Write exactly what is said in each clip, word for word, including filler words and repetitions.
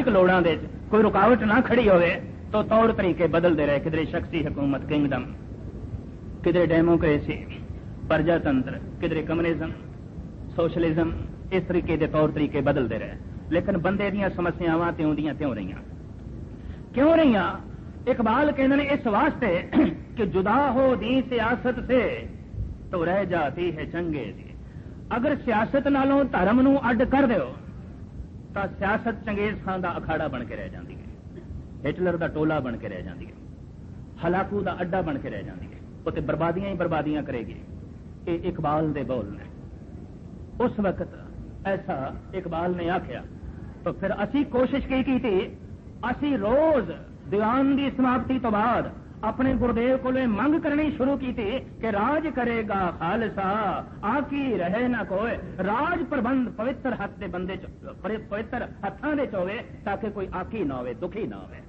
लोड़ां दे कोई रुकावट ना खड़ी होवे तो तौर तरीके बदलते रहे। किधरे शख्सी हुकूमत किंगडम, किधरे डेमोक्रेसी प्रजातंत्र, किधरे कम्युनिज्म सोशलिज्म, इस तरीके के तौर तरीके बदलते रहे। लेकिन बंदे दियां समस्यावां त्यों दियां त्यों रही क्यों रही। इकबाल कहते हैं इस वास्ते कि जुदा हो दी सियासत से तो रह जाती है चंगे दी। अगर सियासत नालों धर्म नूं अड कर दो तो सियासत चंगेज खान का अखाड़ा बन के रह जाती है, हिटलर का टोला बन के रह जाती है, हलाकू का अड्डा बन के रह जाती है, उसे बर्बादियां ही बर्बादियां करेगी। ये इकबाल दे बोल ने। उस वक्त ऐसा इकबाल ने आख्या तो फिर असी कोशिश की की थी, असी रोज दीवान की समाप्ति तो बाद अपने गुरुदेव को मंग करनी शुरू की थी कि राज करेगा खालसा आकी रहे ना कोई। राज प्रबंध पवित्र हथ के बंदे पवित्र हथां दे होवे ताकि कोई आकी ना होवे, दुखी ना होवे।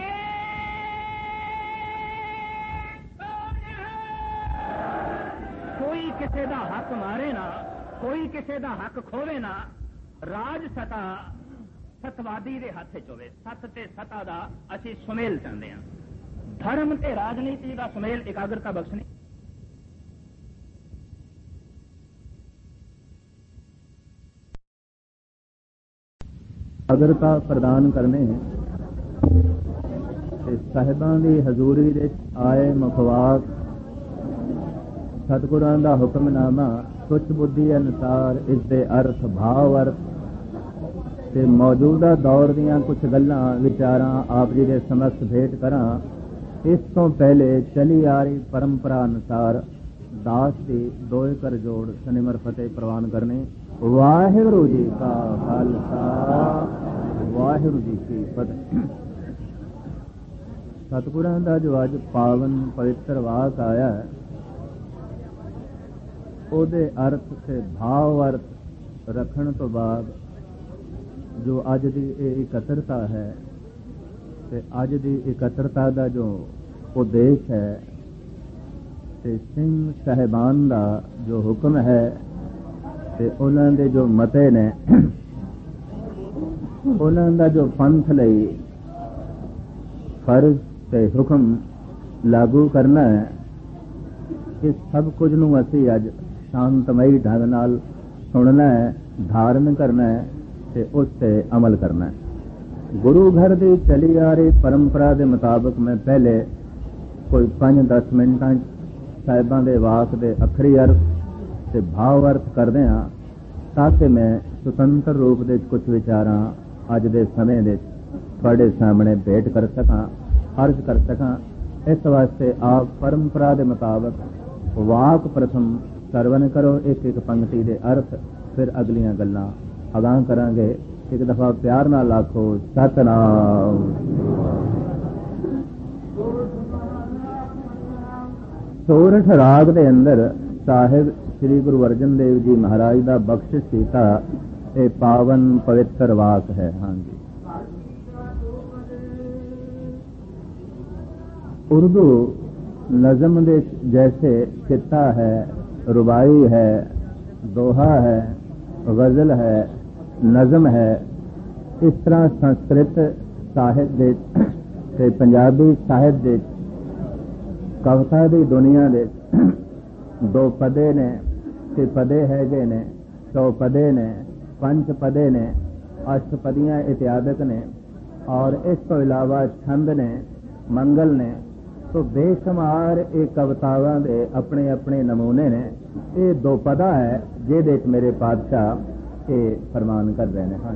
कोई किसी का हक मारे ना, कोई किसी का हक खोवे ना। राज सता सतवादी दे हाथ च होवे। सत ते सता दा असी सुमेल चाहते हैं। धर्म ते राजनीति का सुमेल एकाग्रता बख्शनी। एकाग्रता प्रदान करने साहिबां दी हजूरी दे आए मुखवाक सतगुरां दा हुक्मनामा सुच बुद्धि अनुसार इसके अर्थ भाव अर्थ ते मौजूदा दौर दियां कुछ गल्लां विचारां आप जी दे समक्ष भेंट करां। इस तो पहले चली आ रही परंपरा अनुसार दास की दोए कर जोड़ सनिमर फतेह प्रवान करने। वाहिगुरू जी का खालसा वाहिगुरू जी की फतेह। सतगुरां दा जो अज पावन पवित्र वाक आया है ਉਹਦੇ अर्थ से भाव अर्थ रखण तो बाद जो अज की इकत्रता है ते अज की इकत्रता का जो उद्देश है ते सिंह साहिबान का जो हुक्म है ते उन्हां दे जो मते ने उन्हां दा जो पंथ लई फर्ज ते हुक्म लागू करना है। इस सब कुछ नूं असीं अज शांतमई ढंग नाल सुनना है, धारण करना है ते उस ते अमल करना है। गुरु घर की चली आ रही परंपरा के मुताबिक मैं पहले कोई पांच दस मिनटां साहिबां दे वाक दे अखरी अर्थ ते भाव अर्थ करदे हां ताकि मैं सुतंत्र रूप दे कुछ विचारां अज दे समय दे तुहाडे सामने भेंट कर सकां, अर्ज कर सकां। इस वास्ते आप परंपरा के मुताबिक वाक प्रथम सरवण करो, एक एक पंक्ति दे अर्थ, फिर अगलियां गल्लां अगां करांगे। एक दफा प्यार नाल आखो सतनाम। सोरठ राग दे अंदर साहिब श्री गुरु अर्जन देव जी महाराज दा बख्शिश कीता ये पावन पवित्र वाक है। हाँ जी, उर्दू नज़म दे जैसे कित्ता है, रुबाई है, दोहा है, गजल है, नज़म है, इस तरह संस्कृत साहित्य दे पंजाबी साहित्य दे कविता की दुनिया दे दो पदे ने ते पदे हैगे ने, सौ पदे ने, पंच पदे ने, अष्टपदियां इत्यादक ने और इस तो इलावा छंद ने, मंगल ने। तो बेशुमार ये कवितावां दे अपने अपने नमूने ने। ये दो पदा है जिहदे च मेरे पातशाह ये फरमान कर रहे हैं। हाँ,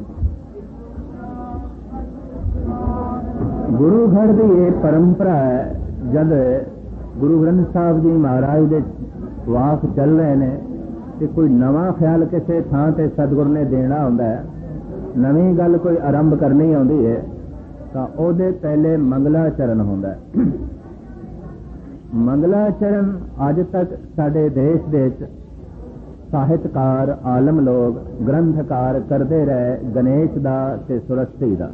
गुरु घर की ये परंपरा है। जब गुरु ग्रंथ साहब जी महाराज दे वाक चल रहे हैं तो कोई नवा ख्याल किसी थां ते सतगुर ने देना होंदा है, नवी गल कोई आरंभ करनी होंदी है तो ओहदे पहले मंगलाचरण होंदा है। मंगलाचरण अज तक साडे देश दे साहित्यकार आलम लोग ग्रंथकार करते रहे, गणेश दा ते सरस्वती दा।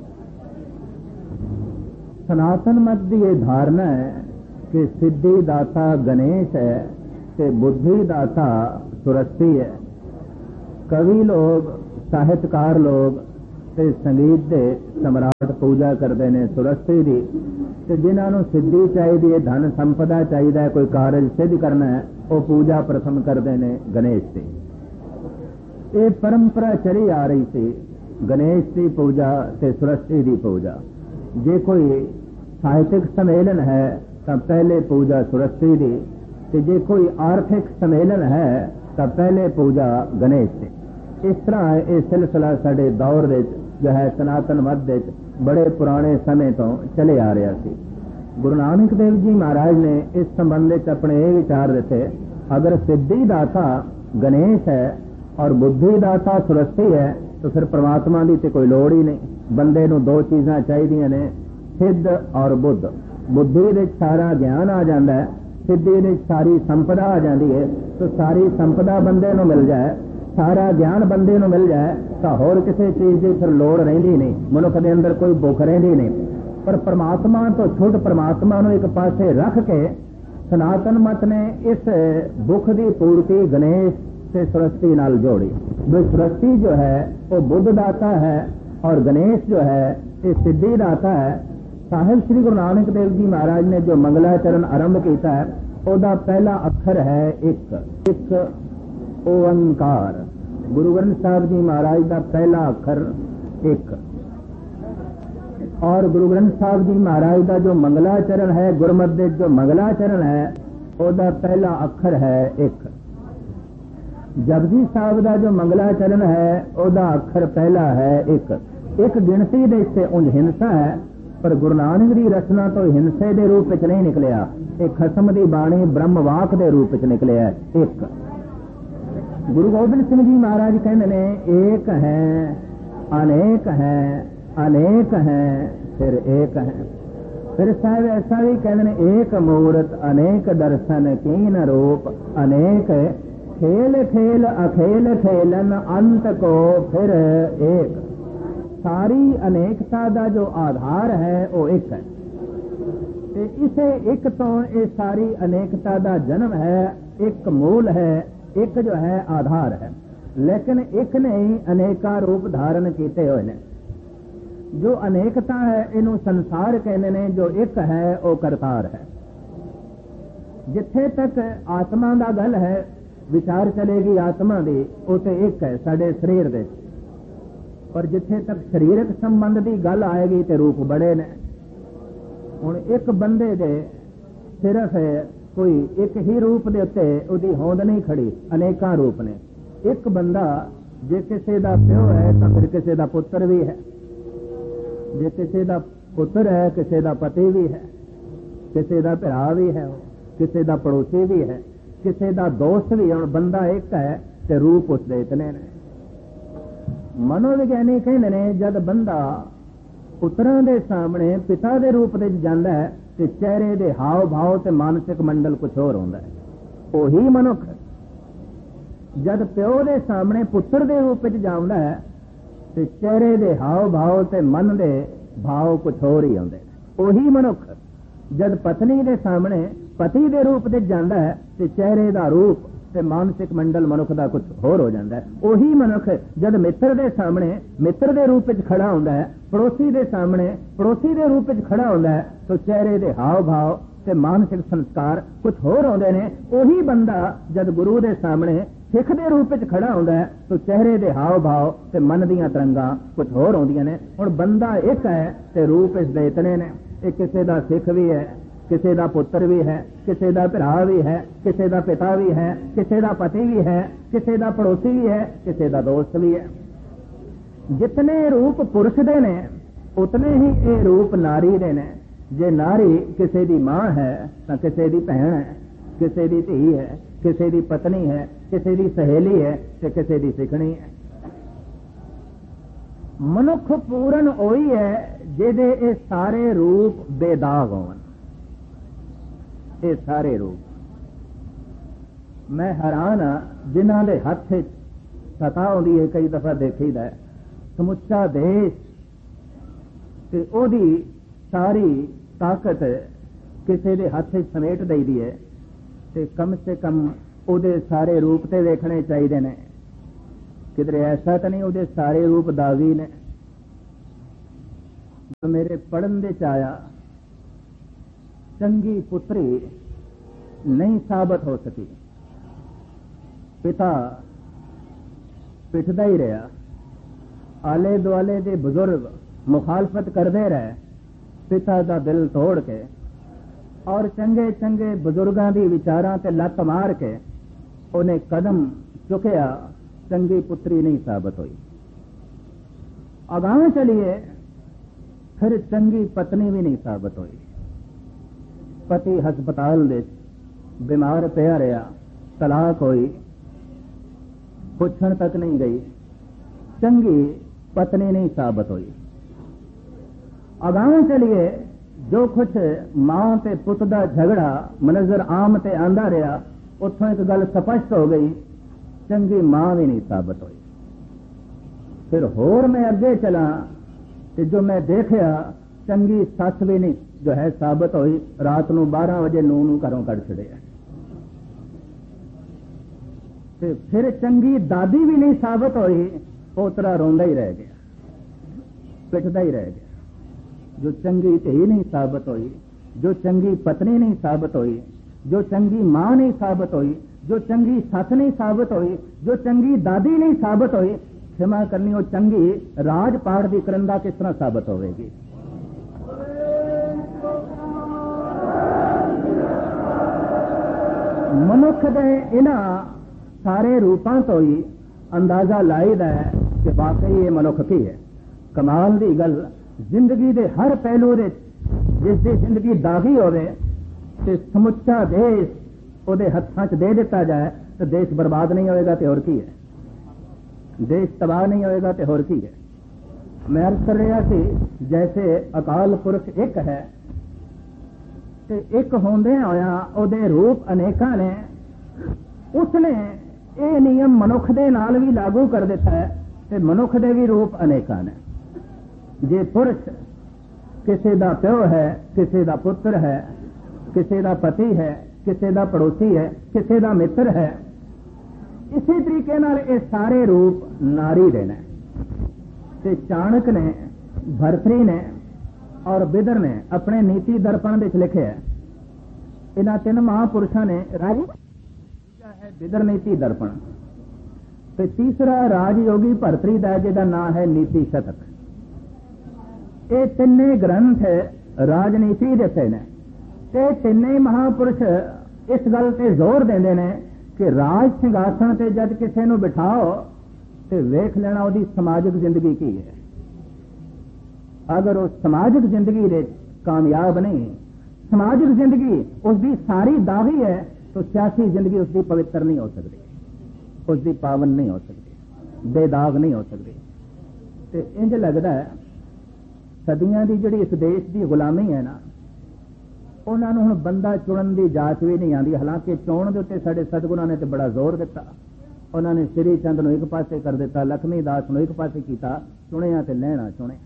सनातन मत की यह धारणा है कि सिद्धि दाता गणेश है ते बुद्धि दाता सरस्वती है। कवि लोग, साहित्यकार लोग ਤੇ ਸੰਗੀਤ ਦੇ ਸਮਰਾਟ ਪੂਜਾ ਕਰਦੇ ਨੇ ਸੁਰਸਤੀ ਦੀ। ਤੇ ਜਿਨ੍ਹਾਂ ਨੂੰ ਸਿੱਧੀ ਚਾਹੀਦੀ ਹੈ, ਧਨ ਸੰਪਦਾ ਚਾਹੀਦਾ ਹੈ, ਕੋਈ ਕਾਰਜ ਸਿੱਧ ਕਰਨਾ ਹੈ, ਉਹ ਪੂਜਾ ਪ੍ਰਥਮ ਕਰਦੇ ਨੇ ਗਣੇਸ਼ ਦੀ। ਇਹ ਪਰੰਪਰਾ ਚਲੀ ਆ ਰਹੀ ਸੀ, ਗਣੇਸ਼ ਦੀ ਪੂਜਾ ਤੇ ਸੁਰਸਤੀ ਦੀ ਪੂਜਾ। ਜੇ ਕੋਈ ਸਾਹਿਤਕ ਸੰਮੇਲਨ ਹੈ ਤਾਂ ਪਹਿਲੇ ਪੂਜਾ ਸੁਰਸਤੀ ਦੀ, ਤੇ ਜੇ ਕੋਈ ਆਰਥਿਕ ਸੰਮੇਲਨ ਹੈ ਤਾਂ ਪਹਿਲੇ ਪੂਜਾ ਗਣੇਸ਼ ਦੀ। ਇਸ ਤਰ੍ਹਾਂ ਇਹ ਸਿਲਸਿਲਾ ਸਾਡੇ ਦੌਰ ਵਿੱਚ ਜੋ ਹੈ ਸਨਾਤਨ ਮਤ ਵਿੱਚ ਬੜੇ ਪੁਰਾਣੇ ਸਮੇਂ ਤੋਂ ਚਲੇ ਆ ਰਿਹਾ ਸੀ। ਗੁਰੂ ਨਾਨਕ ਦੇਵ ਜੀ ਮਹਾਰਾਜ ਨੇ ਇਸ ਸੰਬੰਧ ਵਿੱਚ ਆਪਣੇ ਇਹ ਵਿਚਾਰ ਦਿੱਤੇ, ਅਗਰ ਸਿੱਧੀ ਦਾਤਾ ਗਣੇਸ਼ ਹੈ ਔਰ ਬੁੱਧੀ ਦਾਤਾ ਸੁਰਸਤੀ ਹੈ ਤਾਂ ਫਿਰ ਪ੍ਰਮਾਤਮਾ ਦੀ ਤੇ ਕੋਈ ਲੋੜ ਹੀ ਨਹੀਂ। ਬੰਦੇ ਨੂੰ ਦੋ ਚੀਜ਼ਾਂ ਚਾਹੀਦੀਆਂ ਨੇ, ਸਿੱਧ ਔਰ ਬੁੱਧ। ਬੁੱਧੀ ਵਿੱਚ ਸਾਰਾ ਗਿਆਨ ਆ ਜਾਂਦਾ ਹੈ, ਸਿੱਧੀ ਵਿੱਚ ਸਾਰੀ ਸੰਪਦਾ ਆ ਜਾਂਦੀ ਹੈ। ਤਾਂ ਸਾਰੀ ਸੰਪਦਾ ਬੰਦੇ ਨੂੰ ਮਿਲ ਜਾਏ, ਸਾਰਾ ਗਿਆਨ ਬੰਦੇ ਨੂੰ ਮਿਲ ਜਾਏ ਤਾਂ ਹੋਰ ਕਿਸੇ ਚੀਜ਼ ਦੀ ਫਿਰ ਲੋੜ ਰਹਿੰਦੀ ਨਹੀਂ, ਮਨੁੱਖ ਦੇ ਅੰਦਰ ਕੋਈ ਭੁੱਖ ਰਹਿੰਦੀ ਨਹੀਂ। ਪਰ ਪਰਮਾਤਮਾ ਤੋਂ ਛੁੱਟ ਪਰਮਾਤਮਾ ਨੂੰ ਇੱਕ ਪਾਸੇ ਰੱਖ ਕੇ ਸਨਾਤਨ ਮਤ ਨੇ ਇਸ ਭੁੱਖ ਦੀ ਪੂਰਤੀ ਗਣੇਸ਼ ਤੇ ਸੁਰਸਤੀ ਨਾਲ ਜੋੜੀ। ਵੀ ਸੁਰਸਤੀ ਜੋ ਹੈ ਉਹ ਬੁੱਧ ਦਾਤਾ ਹੈ ਔਰ ਗਣੇਸ਼ ਜੋ ਹੈ ਇਹ ਸਿੱਧੀ ਦਾਤਾ ਹੈ। ਸਾਹਿਬ ਸ੍ਰੀ ਗੁਰੂ ਨਾਨਕ ਦੇਵ ਜੀ ਮਹਾਰਾਜ ਨੇ ਜੋ ਮੰਗਲਾਚਰਨ ਆਰੰਭ ਕੀਤਾ ਹੈ, ਉਹਦਾ ਪਹਿਲਾ ਅੱਖਰ ਹੈ ਇੱਕ ਇੱਕ ਓੰਕਾਰ। ਗੁਰੂ ਗ੍ਰੰਥ ਸਾਹਿਬ ਜੀ ਮਹਾਰਾਜ ਦਾ ਪਹਿਲਾ ਅੱਖਰ ਇੱਕ, ਔਰ ਗੁਰੂ ਗ੍ਰੰਥ ਸਾਹਿਬ ਜੀ ਮਹਾਰਾਜ ਦਾ ਜੋ ਮੰਗਲਾਚਰਨ ਹੈ, ਗੁਰਮਤਿ ਦੇ ਜੋ ਮੰਗਲਾਚਰਨ ਹੈ, ਉਹਦਾ ਪਹਿਲਾ ਅੱਖਰ ਹੈ ਇੱਕ। ਜਪਜੀ ਸਾਹਿਬ ਦਾ ਜੋ ਮੰਗਲਾਚਰਨ ਹੈ, ਉਹਦਾ ਅੱਖਰ ਪਹਿਲਾ ਹੈ ਇੱਕ। ਇੱਕ ਗਿਣਤੀ ਦੇ ਇੱਥੇ ਉਂਝ ਹਿੰਸਾ ਹੈ, ਪਰ ਗੁਰੂ ਨਾਨਕ ਦੀ ਰਚਨਾ ਤੋਂ ਹਿੰਸੇ ਦੇ ਰੂਪ ਵਿੱਚ ਨਹੀਂ ਨਿਕਲਿਆ। ਇਹ ਖਸਮ ਦੀ ਬਾਣੀ ਬ੍ਰਹਮ ਵਾਕ ਦੇ ਰੂਪ ਵਿੱਚ ਨਿਕਲਿਆ ਇੱਕ। ਗੁਰੂ ਗੋਬਿੰਦ ਸਿੰਘ ਜੀ ਮਹਾਰਾਜ ਕਹਿੰਦੇ ਨੇ ਏਕ ਹੈ ਅਨੇਕ ਹੈ, ਅਨੇਕ ਹੈ ਫਿਰ ਏਕ ਹੈ। ਫਿਰ ਸਾਹਿਬ ਐਸਾ ਵੀ ਕਹਿੰਦੇ ਨੇ ਏਕ ਮੂਰਤ ਅਨੇਕ ਦਰਸ਼ਨ ਕੀਨ ਰੂਪ, ਅਨੇਕ ਖੇਲ ਖੇਲ ਅਖੇਲ ਖੇਲਨ ਅੰਤ ਕੋ ਫਿਰ ਏਕ। ਸਾਰੀ ਅਨੇਕਤਾ ਦਾ ਜੋ ਆਧਾਰ ਹੈ ਉਹ ਇੱਕ ਹੈ, ਤੇ ਇਸੇ ਇੱਕ ਤੋਂ ਇਹ ਸਾਰੀ ਅਨੇਕਤਾ ਦਾ ਜਨਮ ਹੈ। ਇੱਕ ਮੂਲ ਹੈ, ਇੱਕ ਜੋ ਹੈ ਆਧਾਰ ਹੈ, ਲੇਕਿਨ ਇੱਕ ਨੇ ਹੀ ਅਨੇਕਾਂ ਰੂਪ ਧਾਰਨ ਕੀਤੇ ਹੋਏ ਨੇ। ਜੋ ਅਨੇਕਤਾ ਹੈ ਇਹਨੂੰ ਸੰਸਾਰ ਕਹਿੰਦੇ ਨੇ, ਜੋ ਇੱਕ ਹੈ ਉਹ ਕਰਤਾਰ ਹੈ। ਜਿੱਥੇ ਤੱਕ ਆਤਮਾ ਦਾ ਗੱਲ ਹੈ, ਵਿਚਾਰ ਚਲੇਗੀ ਆਤਮਾ ਦੀ, ਉਹ ਤੇ ਇੱਕ ਹੈ ਸਾਡੇ ਸਰੀਰ ਦੇ। ਪਰ ਜਿੱਥੇ ਤੱਕ ਸਰੀਰਕ ਸੰਬੰਧ ਦੀ ਗੱਲ ਆਏਗੀ ਤੇ ਰੂਪ ਬੜੇ ਨੇ। ਹੁਣ ਇੱਕ ਬੰਦੇ ਦੇ ਸਿਰਫ ਕੋਈ ਇੱਕ ਹੀ ਰੂਪ ਦੇ ਉੱਤੇ ਉਹਦੀ ਹੋਂਦ ਨਹੀਂ ਖੜੀ, ਅਨੇਕਾਂ ਰੂਪ ਨੇ। ਇੱਕ ਬੰਦਾ ਜੇ ਕਿਸੇ ਦਾ ਪਿਓ ਹੈ ਤਾਂ ਫਿਰ ਕਿਸੇ ਦਾ ਪੁੱਤਰ ਵੀ ਹੈ, ਜੇ ਕਿਸੇ ਦਾ ਪੁੱਤਰ ਹੈ ਕਿਸੇ ਦਾ ਪਤੀ ਵੀ ਹੈ, ਕਿਸੇ ਦਾ ਭਰਾ ਵੀ ਹੈ, ਕਿਸੇ ਦਾ ਪੜੋਸੀ ਵੀ ਹੈ, ਕਿਸੇ ਦਾ ਦੋਸਤ ਵੀ। ਹੁਣ ਬੰਦਾ ਇੱਕ ਹੈ ਤੇ ਰੂਪ ਉਸਦੇ ਇਤਨੇ ਨੇ। ਮਨੋਵਿਗਿਆਨੀ ਕਹਿੰਦੇ ਨੇ ਜਦ ਬੰਦਾ ਪੁੱਤਰਾਂ ਦੇ ਸਾਹਮਣੇ ਪਿਤਾ ਦੇ ਰੂਪ ਵਿੱਚ ਜਾਂਦਾ ਹੈ ਤੇ ਚਿਹਰੇ ਦੇ ਹਾਵ ਭਾਵ ਤੇ ਮਾਨਸਿਕ ਮੰਡਲ ਕੁਝ ਹੋਰ ਹੁੰਦਾ ਹੈ। ਉਹੀ ਮਨੁੱਖ ਜਦ ਪਿਓ ਦੇ ਸਾਹਮਣੇ ਪੁੱਤਰ ਦੇ ਰੂਪ ਵਿੱਚ ਜਾਂਦਾ ਹੈ ਤੇ ਚਿਹਰੇ ਦੇ ਹਾਵ ਭਾਵ ਤੇ ਮਨ ਦੇ ਭਾਵ ਕੁਝ ਹੋਰ ਹੀ ਆਉਂਦੇ ਨੇ। ਉਹੀ ਮਨੁੱਖ ਜਦ ਪਤਨੀ ਦੇ ਸਾਹਮਣੇ ਪਤੀ ਦੇ ਰੂਪ ਵਿੱਚ ਜਾਂਦਾ ਹੈ ਤੇ ਚਿਹਰੇ ਦਾ ਰੂਪ ਤੇ ਮਾਨਸਿਕ ਮੰਡਲ ਮਨੁੱਖ ਦਾ ਕੁਝ ਹੋਰ ਹੋ ਜਾਂਦਾ ਹੈ। ਉਹੀ ਮਨੁੱਖ ਜਦ ਮਿੱਤਰ ਦੇ ਸਾਹਮਣੇ ਮਿੱਤਰ ਦੇ ਰੂਪ ਵਿੱਚ ਖੜਾ ਹੁੰਦਾ ਹੈ, ਪੜੋਸੀ ਦੇ ਸਾਹਮਣੇ ਪੜੋਸੀ ਦੇ ਰੂਪ ਵਿੱਚ ਖੜਾ ਹੁੰਦਾ ਹੈ, ਤਾਂ ਚਿਹਰੇ ਦੇ ਹਾਵ ਭਾਵ ਤੇ ਮਾਨਸਿਕ ਸੰਸਕਾਰ ਕੁਝ ਹੋਰ ਆਉਂਦੇ ਨੇ। ਉਹੀ ਬੰਦਾ ਜਦ ਗੁਰੂ ਦੇ ਸਾਹਮਣੇ ਸਿੱਖ ਦੇ ਰੂਪ ਵਿੱਚ ਖੜਾ ਹੁੰਦਾ ਹੈ ਤਾਂ ਚਿਹਰੇ ਦੇ ਹਾਵ ਭਾਵ ਤੇ ਮਨ ਦੀਆਂ ਤਰੰਗਾਂ ਕੁਝ ਹੋਰ ਆਉਂਦੀਆਂ ਨੇ। ਹੁਣ ਬੰਦਾ ਇੱਕ ਹੈ ਤੇ ਰੂਪ ਇਸ ਦੇ ਇਤਨੇ ਨੇ। ਇਹ ਕਿਸੇ ਦਾ ਸਿੱਖ ਵੀ ਹੈ, ਕਿਸੇ ਦਾ ਪੁੱਤਰ ਵੀ ਹੈ, ਕਿਸੇ ਦਾ ਭਰਾ ਵੀ ਹੈ, ਕਿਸੇ ਦਾ ਪਿਤਾ ਵੀ ਹੈ, ਕਿਸੇ ਦਾ ਪਤੀ ਵੀ ਹੈ, ਕਿਸੇ ਦਾ ਪੜੋਸੀ ਵੀ ਹੈ, ਕਿਸੇ ਦਾ ਦੋਸਤ ਵੀ ਹੈ। ਜਿਤਨੇ ਰੂਪ ਪੁਰਸ਼ ਦੇ ਨੇ ਉਤਨੇ ਹੀ ਇਹ ਰੂਪ ਨਾਰੀ ਦੇ ਨੇ। ਜੇ ਨਾਰੀ ਕਿਸੇ ਦੀ ਮਾਂ ਹੈ ਤਾਂ ਕਿਸੇ ਦੀ ਭੈਣ ਹੈ, ਕਿਸੇ ਦੀ ਧੀ ਹੈ, ਕਿਸੇ ਦੀ ਪਤਨੀ ਹੈ, ਕਿਸੇ ਦੀ ਸਹੇਲੀ ਹੈ ਤੇ ਕਿਸੇ ਦੀ ਸਿੱਖਣੀ ਹੈ। ਮਨੁੱਖ ਪੂਰਨ ਉਹੀ ਹੈ ਜਿਹਦੇ ਇਹ ਸਾਰੇ ਰੂਪ ਬੇਦਾਗ ਹੋਣ। ਇਹ ਸਾਰੇ ਰੂਪ ਮੈਂ ਹੈਰਾਨ ਹਾਂ ਜਿਨ੍ਹਾਂ ਦੇ ਹੱਥ ਵਿੱਚ ਸਤਾ ਆਉਂਦੀ ਹੈ। ਕਈ ਦਫਾ ਦੇਖੀਦਾ ਸਮੁੱਚਾ ਦੇਸ਼ ਤੇ ਉਹਦੀ ਸਾਰੀ ਤਾਕਤ ਕਿਸੇ ਦੇ ਹੱਥ ਵਿੱਚ ਸਮੇਟ ਦਈਦੀ ਹੈ ਤੇ ਕਮ ਸੇ ਕਮ ਉਹਦੇ ਸਾਰੇ ਰੂਪ ਤੇ ਵੇਖਣੇ ਚਾਹੀਦੇ ਨੇ। ਕਿਧਰੇ ਐਸਾ ਤਾਂ ਨਹੀਂ ਉਹਦੇ ਸਾਰੇ ਰੂਪ ਦਾਗੀ ਨੇ। जो मेरे पढ़न दे चाया चंगी पुत्री नहीं साबित हो सकी। पिता पिटदा ही रहा, आले दुआले दे बुजुर्ग मुखालफत करते रहे पिता का दिल तोड़ के, और चंगे चंगे बुजुर्गों की विचारां ते लत मार के उन्हें कदम चुकया, चंगी पुत्री नहीं साबित हुई। अगां चलिए फिर चंगी पत्नी भी नहीं साबित हुई। पति हस्पताल दे बीमार पिया रहा, तलाक हुई, पुछण तक नहीं गई, चंगी पत्नी नहीं साबित हुई। अगां चलिए जो कुछ मां ते पुत दा झगड़ा मनजर आम ते आंदा रहा, उत्थों एक गल स्पष्ट हो गई, चंगी मां भी नहीं साबित हुई। फिर होर मैं अगे चला तो जो मैं देखा चंगी सस भी नहीं जो है साबित हुई। रात नूं बारह बजे नूं नूं घरों कढ़ छड़िया। फिर चंगी दादी भी नहीं साबित हुई, पोतरा रोंदा ही रह गया, पिटदा ही रह गया। जो चंगी धी नहीं साबित हुई, जो चंगी पत्नी नहीं साबित हुई, जो चंगी मां नहीं साबित हुई, जो चंगी सस नहीं साबित हुई, जो चंगी दादी नहीं साबित हुई, क्षमा करनी वो चंगी राजपाट की करंदा किस तरह साबित होगी। मनुख दे इन्हां सारे रूपां तो ही अंदाजा लाईदा है कि वाकई ये मनुख की है। कमाल की गल, जिंदगी दे हर पहलू दे जिस दी जिंदगी दागी होवे ते समुच्चा देश उहदे हत्थां च दे दिता जाए तो देश बर्बाद नहीं होएगा तो होर की है, देश तबाह नहीं होएगा तो होर की है। मैं अर्ज कर रहा सी जैसे अकाल पुरख एक है ते एक होंदे होया उहदे रूप अनेकां ने, उसने ये नियम मनुख दे नाल भी लागू कर दिता है ते मनुख दे भी रूप अनेकां ने। जे पुरुष किसी दा प्यो है, किसी दा पुत्र है, किसी दा पति है, किसी दा पड़ोसी है, किसी दा मित्र है, इसी तरीके नाल ये सारे रूप नारी देने। ते चाणक ने, भरतरी ने और बिदर ने अपने नीति दर्पण विच लिखे है। इन्हां तीन महापुरुषों ने राज है बिदर नीति दर्पण, ते तीसरा राजयोगी भरतरी दा जिहदा नाम है नीति शतक। ये तिन्ने ग्रंथ राजनीति दसे ने ते तिन्ने महापुरुष इस गल ते जोर देंदे ने कि राज सिंघासन ते जद किसी नूं बिठाओ तो वेख लेना उसकी समाजिक जिंदगी की है। अगर वो समाजिक जिंदगी दे कामयाब नहीं, समाजिक जिंदगी उसकी सारी दागी है, तो सियासी जिंदगी उसकी पवित्र नहीं हो सकती, उसकी पावन नहीं हो सकती, बेदाग नहीं हो सकती। तो इंज लगता है सदियां की जिहड़ी इस देश की गुलामी है ना, उन्होंने हुण बंदा चुनन की जाच भी नहीं आती। हालांकि चोण के उत्ते साडे सतगुरां ने तो बड़ा जोर दिता। उन्होंने श्री चंद नूं एक पासे कर दिता, लक्ष्मी दास नूं एक पासे किया, चुनिया ते लैणा चुने।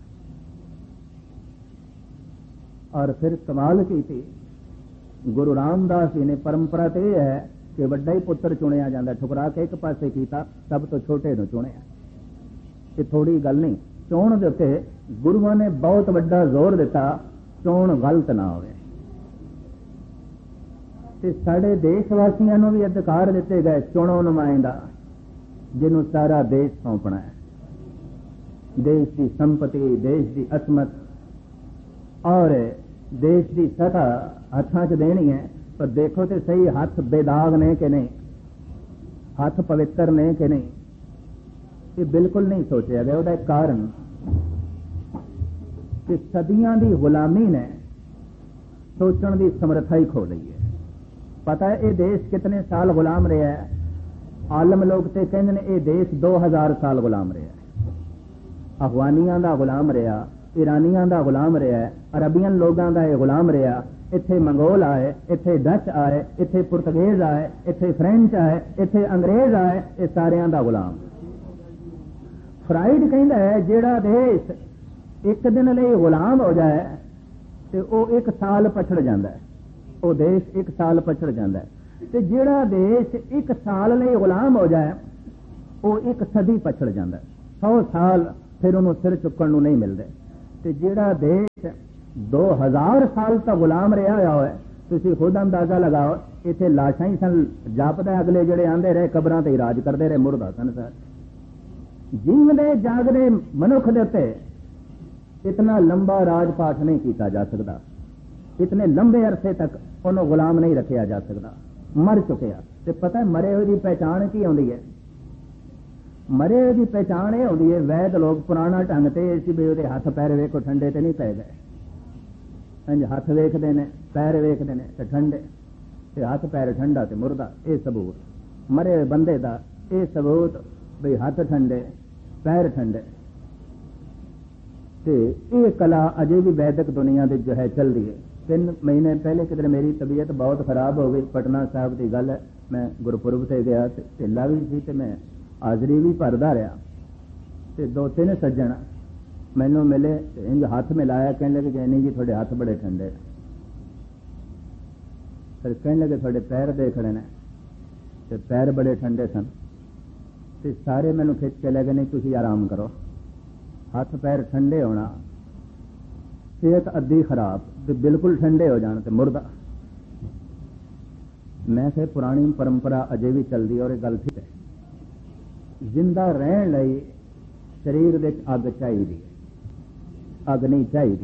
और फिर कमाल की थी गुरु रामदास जी ने, परंपरा तो यह है कि वड्डा ही पुत्र चुनिया जाता, ठुकरा के एक पासे किया, सब तो छोटे नूं चुनिया। ये थोड़ी गल नहीं, चोण के उत्ते गुरुआं ने बहुत वड्डा जोर दिता, चोण गलत ना होवे। ते साडे देशवासियों नूं भी अधिकार दिते गए, चुनो नुमाइंदा जिन्हों सारा देश सौंपना है, देश की संपत्ति, देश की असमत और देश की सतह हथां च देनी है। पर देखो तो सही, हाथ बेदाग ने कि नहीं, हाथ पवित्र ने कि नहीं, ये बिल्कुल नहीं सोचा गया। उसका एक कारण कि सदियां की गुलामी ने सोचण की समर्था ही खो ली है। पता है ये देश कितने साल गुलाम रहा है? आलम लोग तो कहते हैं ये देश दो हजार साल गुलाम रहा है। अफगानियां का गुलाम रहा, ईरानियां का गुलाम रहा, अरबियन लोगों का यह गुलाम रहा। इत्थे मंगोल आए, इत्थे डच आए, इत्थे पुर्तगेज आए, इत्थे फ्रेंच आए, इत्थे अंग्रेज आए, ये सारियां दा गुलाम। फ्राइड कहता है जेड़ा देश एक दिन लिए गुलाम हो जाए तो वह एक साल पछड़ जाता है, वो देश एक साल पछड़ जाता है। ते जेड़ा देश एक साल लिए गुलाम हो जाए वो एक सदी पछड़ जाता है, सौ साल फिर उन्होंने सिर चुकन नहीं मिलते। ਤੇ ਜਿਹੜਾ ਦੇਸ਼ दो हजार साल तक गुलाम रहा हो, तुसी खुद अंदाजा लगाओ। इत्थे लाशां ही सन, जापदा अगले जेड़े आंदे रहे कबरां ते राज करते रहे, मुर्दा सन सर। जीवदे जागदे मनुख दे उत्ते इतना लंबा राजपाठ नहीं किया जा सकता, इतने लंबे अरसे तक उन्होंने गुलाम नहीं रखा जा सकता। मर चुके ते पता मरे हुए की पहचान की आती है? मरे हुए की पहचान यह आती है, वैद लोग पुराना ढंग से इसी भी वो हथ पैर वेखो ठंडे ते नहीं पै गए। हथ वेखते हैं, पैर वेखते हैं तो ठंडे, ते हथ पैर ठंडा ते मुर्दा, ये सबूत मरे हुए बंदे का, ये सबूत बई हथ ठंडे पैर ठंडे। ते ये कला अजे भी वैदिक दुनिया दे जो है चल रही है। तीन महीने पहले किधर मेरी तबीयत बहुत खराब हो गई, पटना साहब की गल है, मैं गुरपुरब से गया, ढिला भी सी ते मैं हाजरी भी भरदा रहा। ते दो तीन सज्जन मैनू मिले, इंज हाथ मिलाया, कहने लगे जैनी जी थोड़े हाथ बड़े ठंडे। फिर कहने लगे थोड़े पैर देखने ने, ते पैर बड़े ठंडे सन। ते सारे मैनू खिंच के ले गए, नहीं तुसी आराम करो, हाथ पैर ठंडे होना, सेहत अद्धी खराब ते बिल्कुल ठंडे हो जाने ते मुर्दा। मैं फिर पुरानी परंपरा अजे भी चलती और गल ठीक है, जिंदा रहन लई शरीर दे अग चाहिए, अग नहीं चाहिए।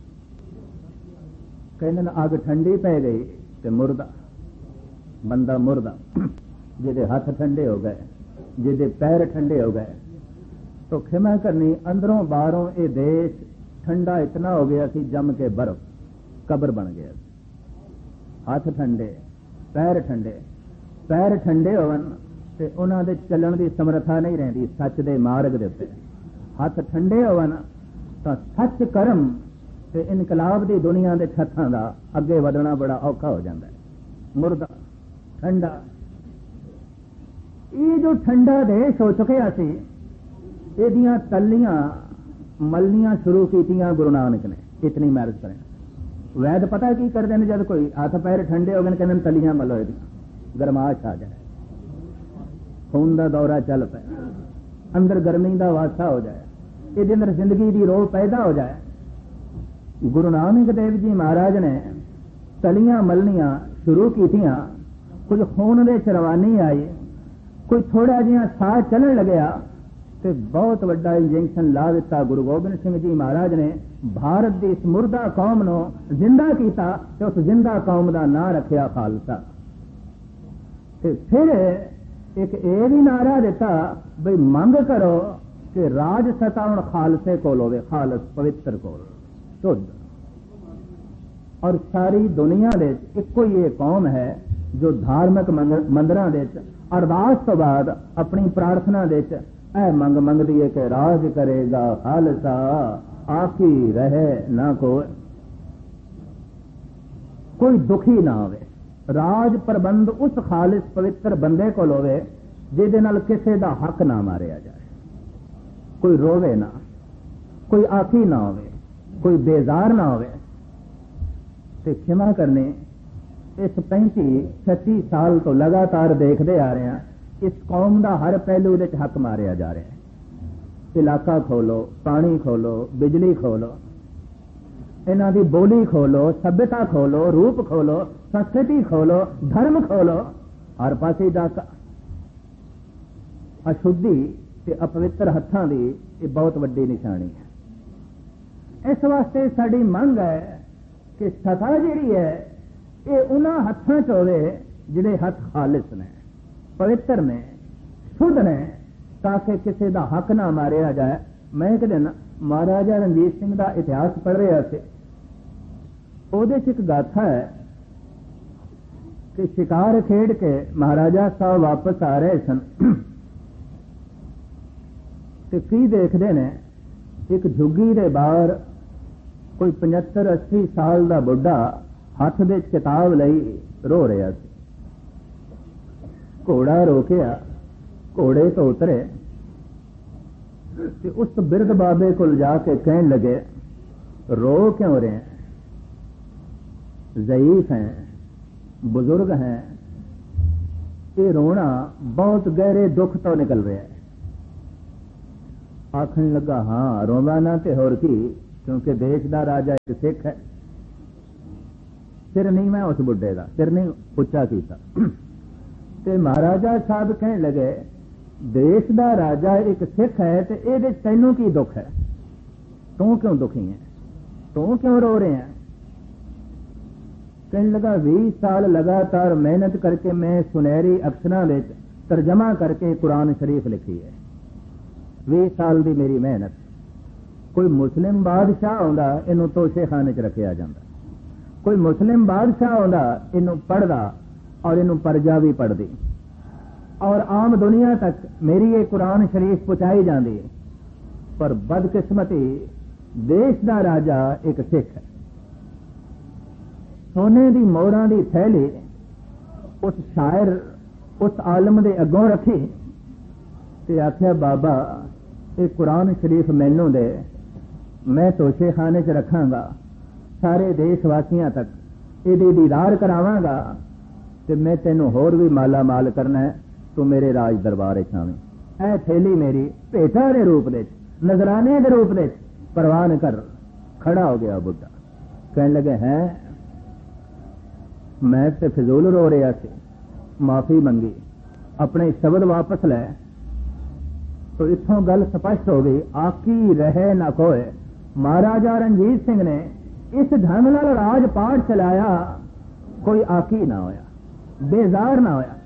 कहने अग ठंडी पै गई तो मुर्दा, बंदा मुर्दा। जिदे हाथ ठंडे हो गए, जिदे पैर ठंडे हो गए, तो खिमा करनी अंदरों बाहरों ये देश ठंडा इतना हो गया सी, जम के बर्फ कब्र बन गया। हाथ ठंडे पैर ठंडे, पैर ठंडे होवन ते उन्हां दे चलण दी समर्था नहीं रहिंदी सच दे मार्ग दे उत्ते। हाथ ठंडे होवन तो सच कर्म ते इनकलाब दी दुनिया दे छत्थां दा अगे वधना बड़ा औखा हो जाता है। मुर्दा ठंडा, ये जो ठंडा देश हो चुके सी, इहदियां तलियां मलनियां शुरू कीतियां गुरु नानक ने। इतनी मैरिज करें, वैद पता की करते हैं, जब कोई हाथ पैर ठंडे हो गए कहते तलियां मलो, गरमाश आ जाए, खून का दौरा चल पे, अंदर गर्मी का वासा हो जाए, ये अंदर जिंदगी की रोह पैदा हो जाए। गुरु नानक देव जी महाराज ने तलियां मलनियां शुरू कीतियां, कुछ खून दे रवानी आई, कोई थोड़ा जिहा साह चलन लग्या तो बहुत बड़ा इंजेक्शन ला दिता। गुरु गोबिंद सिंह जी महाराज ने भारत की इस मुर्दा कौम को जिंदा किया, तो उस जिंदा कौम का नाम रखा खालसा। ते फिर एक ये भी नारा दिता बई मंग करो कि राज सत्ता हुण खालसे कोल होवे, खालस पवित्र कोल शुद्ध। और सारी दुनिया दे इक्को ही ये कौम है जो धार्मिक मंदिरां दे अरदास तो बाद अपनी प्रार्थना दे ऐ मंग मंगदी है कि राज करेगा खालसा, आखी रहे ना कोई, कोई दुखी ना होवे। राज प्रबंध उस खालिस पवित्र बंदे को होवे जिहदे नाल किसे दा हक ना मारिया जाए, कोई रोवे ना, कोई आखी ना होवे, कोई बेजार ना होवे। ते क्षमा करने इस पैंती छत्ती साल तो लगातार देखते आ रहे हैं, इस कौम का हर पहलू दे हक मारिया जा रहा है। इलाका खोलो, पानी खोलो, बिजली खोलो, इन्हां दी बोली खोलो, सभ्यता खोलो, रूप खोलो, संस्कृति खोलो, धर्म खोलो, हर पासे डाका। अशुद्धि ते अपवित्र हत्थां दी ये बहुत वड्डी निशानी है। इस वास्ते साडी मंग है कि सता जिहड़ी है ये उन्हां हत्थां च होवे जिहड़े हथ खालिस ने, पवित्र ने, शुद्ध ने, ताकि किसी का हक ना मारिया जाए। मैं एक दिन महाराजा रणजीत सिंह का इतिहास पढ़ रहा थे, ਉਹਦੇ ਚ एक गाथा है कि शिकार खेड के महाराजा साहब वापस आ रहे सन ते की देखते ने एक झुग्गी दे बाहर कोई पचहत्तर अस्सी साल का बुढ़ा हथ दे किताब लई रो रहा सी। घोड़ा रोकिया, घोड़े तो उतरे ते उस बिरध बाबे को जाके कहने लगे रो क्यों रहे हैं, ज़ईफ हैं, बुजुर्ग हैं, ये रोना बहुत गहरे दुख तो निकल रहा है। आखन लगा हाँ रोवा ना ते होर की, क्योंकि देश का राजा एक सिख है। सिर नहीं मैं उस बुढ़े का सिर नहीं उच्चा किया। ते महाराजा साहब कहने लगे देश का राजा एक सिख है तो ये तैनू की दुख है, तू क्यों दुखी है, तू क्यों रो रहे हैं? कहने लगा बीस साल लगातार मेहनत करके मैं सुनहरी अक्षरों में तर्जमा करके कुरान शरीफ लिखी है। बीस साल की मेरी मेहनत। कोई मुस्लिम बादशाह आंदा इनू तोशे खाने च रखा जाता, कोई मुस्लिम बादशाह आंदा इनू पढ़दा और इनू परजा भी पढ़दी, और आम दुनिया तक मेरी ये कुरान शरीफ पहुंचाई जाती है। पर बदकिस्मती देश का राजा एक सिख है। सोने की मोहरां की थैली उस शायर उस आलम के अगों रखी ते आख्या बाबा ये कुरान शरीफ मैनू दे, मैं तोशे खाने च रखांगा, सारे देशवासियों तक यदि दीदार करावांगा ते मैं तेनू होर भी माला माल करना है, तू मेरे राज दरबार आवीं। ऐ थैली मेरी भेटा के रूप दे नजराने के रूप दे परवान कर। खड़ा हो गया बुढ़ा, कहने लगे हैं मैं ते फिजूल रो रहा सी, माफी मंगी, अपने शब्द वापस लै। तो इत्थों गल स्पष्ट हो गई, आकी रहे ना कोई। महाराजा रणजीत सिंह ने इस ढंग नाल राज पाठ चलाया, कोई आकी ना होया, बेजार ना होया,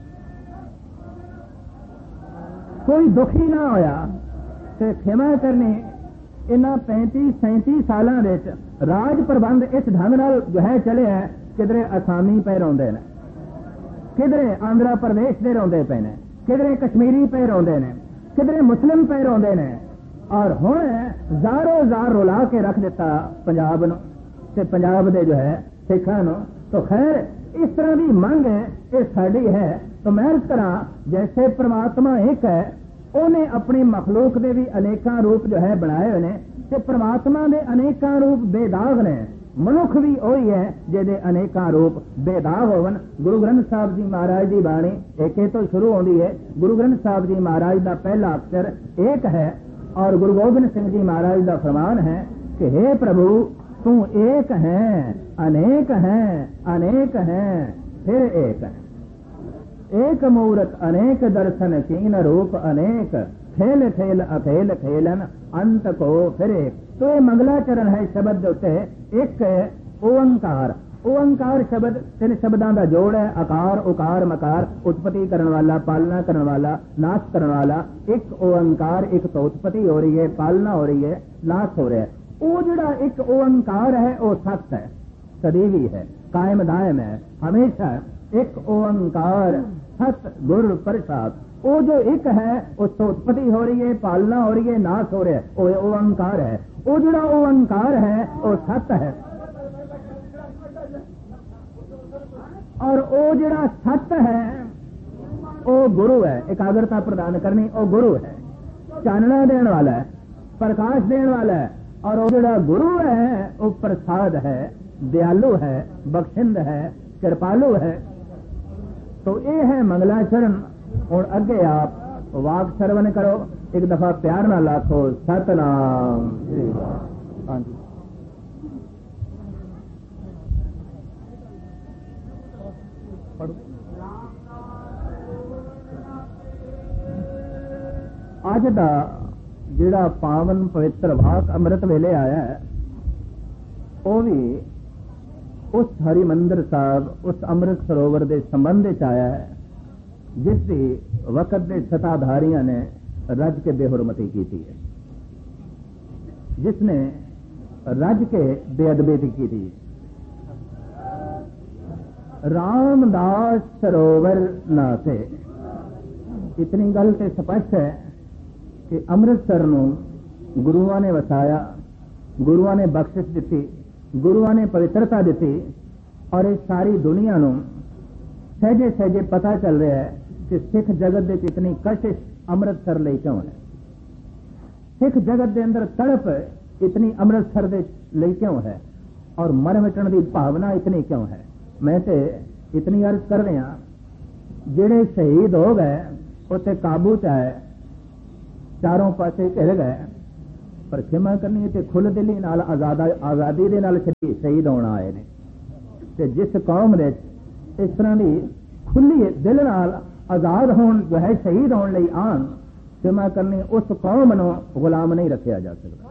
कोई दुखी ना होया। ते क्षमा करनी इन्हां पैंती सैंती सालां विच राज प्रबंध इस ढंग नाल जो है चले है। किधरे असामी पे रोंदे ने, किधरे आंध्र प्रदेश दे रोंदे पे ने, किधरे कश्मीरी पे रोंदे ने, किधरे मुस्लिम पे रोंदे ने, और हुण ज़ारो ज़ार रुला के रख दिता पंजाब नूं ते पंजाब दे जो है सिखां नूं। तो खैर इस तरह की मंग है ये साडी है। तो मैं इस तरह जैसे परमात्मा एक है, उन्हें अपनी मखलूक दे भी अनेकां रूप जो है बनाए हुए ने, ते परमात्मा दे अनेकां रूप बेदाग ने। मनुख भी वही है जिहदे अनेकां रूप बेदाग होवन। गुरु ग्रंथ साहब जी महाराज की बाणी एक तो शुरू होती है। गुरु ग्रंथ साहब जी महाराज का पहला अक्षर एक है, और गुरु गोबिंद सिंह जी महाराज का फरमान है कि हे प्रभु तू एक है, अनेक है, अनेक है, फिर एक है। एक मूरत अनेक दर्शन कीन रूप अनेक, खेल खेल अखेल खेलन अंत को फिर एक। तो ये मंगलाचरण है शब्द उत्ते एक ओंकार। ओंकार शब्द तीन शब्दों का जोड़ है, आकार उकार मकार, उत्पत्ति करने वाला, पालना करने वाला, नाश करने वाला। एक ओंकार, एक तो उत्पत्ति हो रही है, पालना हो रही है, नाश हो रहा है। वो जड़ा एक ओंकार है वो सत है, सदैवी है, कायम दायम है, हमेशा। एक ओंकार सत गुर प्रसाद। वो जो एक है उससे उत्पत्ति हो रही है, पालना हो रही है, नाश हो रहा है, वो ओंकार है। वो जड़ा ओंकार है वो सत है, और वो जड़ा सत है वो गुरु है। एकाग्रता प्रदान करनी वो गुरु है, चानना देने वाला है, प्रकाश देने वाला है। और वो जड़ा गुरु है वो प्रसाद है, दयालु है, बख्शिंद है, कृपालु है। तो ये है मंगलाचरण। और अगे आप वाक श्रवण करो, एक दफा प्यार ना लाखो सतनाम श्री। हाँ जी, अज दा जिहड़ा पावन पवित्र वाक अमृत वेले आया है, वो भी उस हरिमंदिर साहब, उस अमृत सरोवर के संबंध च आया है जिसकी वक्त के सताधारियों ने रज के बेहुरमती की थी, जिसने रज के बेअदबी की थी। रामदास सरोवर ना से इतनी गल तो स्पष्ट है कि अमृतसर नूं गुरुआं ने वसाया, गुरुआं ने बख्शिश दी, गुरुआं ने पवित्रता दी, और इस सारी दुनिया नूं सहजे सहजे पता चल रहा है कि सिख जगत दे इतनी कशिश अमृतसर ले क्यों है, सिख जगत के अंदर तड़प इतनी अमृतसर दे ले क्यों है, और मर मिटण की भावना इतनी क्यों है। मैं तो इतनी अर्ज कर रहा, जिहड़े शहीद हो गए उत्ते काबू च आए, चारों पासे घिर गए, ਪਰ ਖਿਮਾ ਕਰਨੀ ਤੇ ਖੁੱਲ੍ਹ ਦਿਲੀ ਨਾਲ ਆਜ਼ਾਦਾ ਆਜ਼ਾਦੀ ਦੇ ਨਾਲ ਸ਼ਹੀਦ ਹੋਣਾ ਆਏ ਨੇ। ਤੇ ਜਿਸ ਕੌਮ ਦੇ ਇਸ ਤਰ੍ਹਾਂ ਦੀ ਖੁੱਲੀ ਦਿਲ ਨਾਲ ਆਜ਼ਾਦ ਹੋਣ ਜੋ ਹੈ ਸ਼ਹੀਦ ਹੋਣ ਲਈ ਆਣ, ਖਿਮਾ ਕਰਨੀ ਉਸ ਕੌਮ ਨੂੰ ਗੁਲਾਮ ਨਹੀਂ ਰੱਖਿਆ ਜਾ ਸਕਦਾ।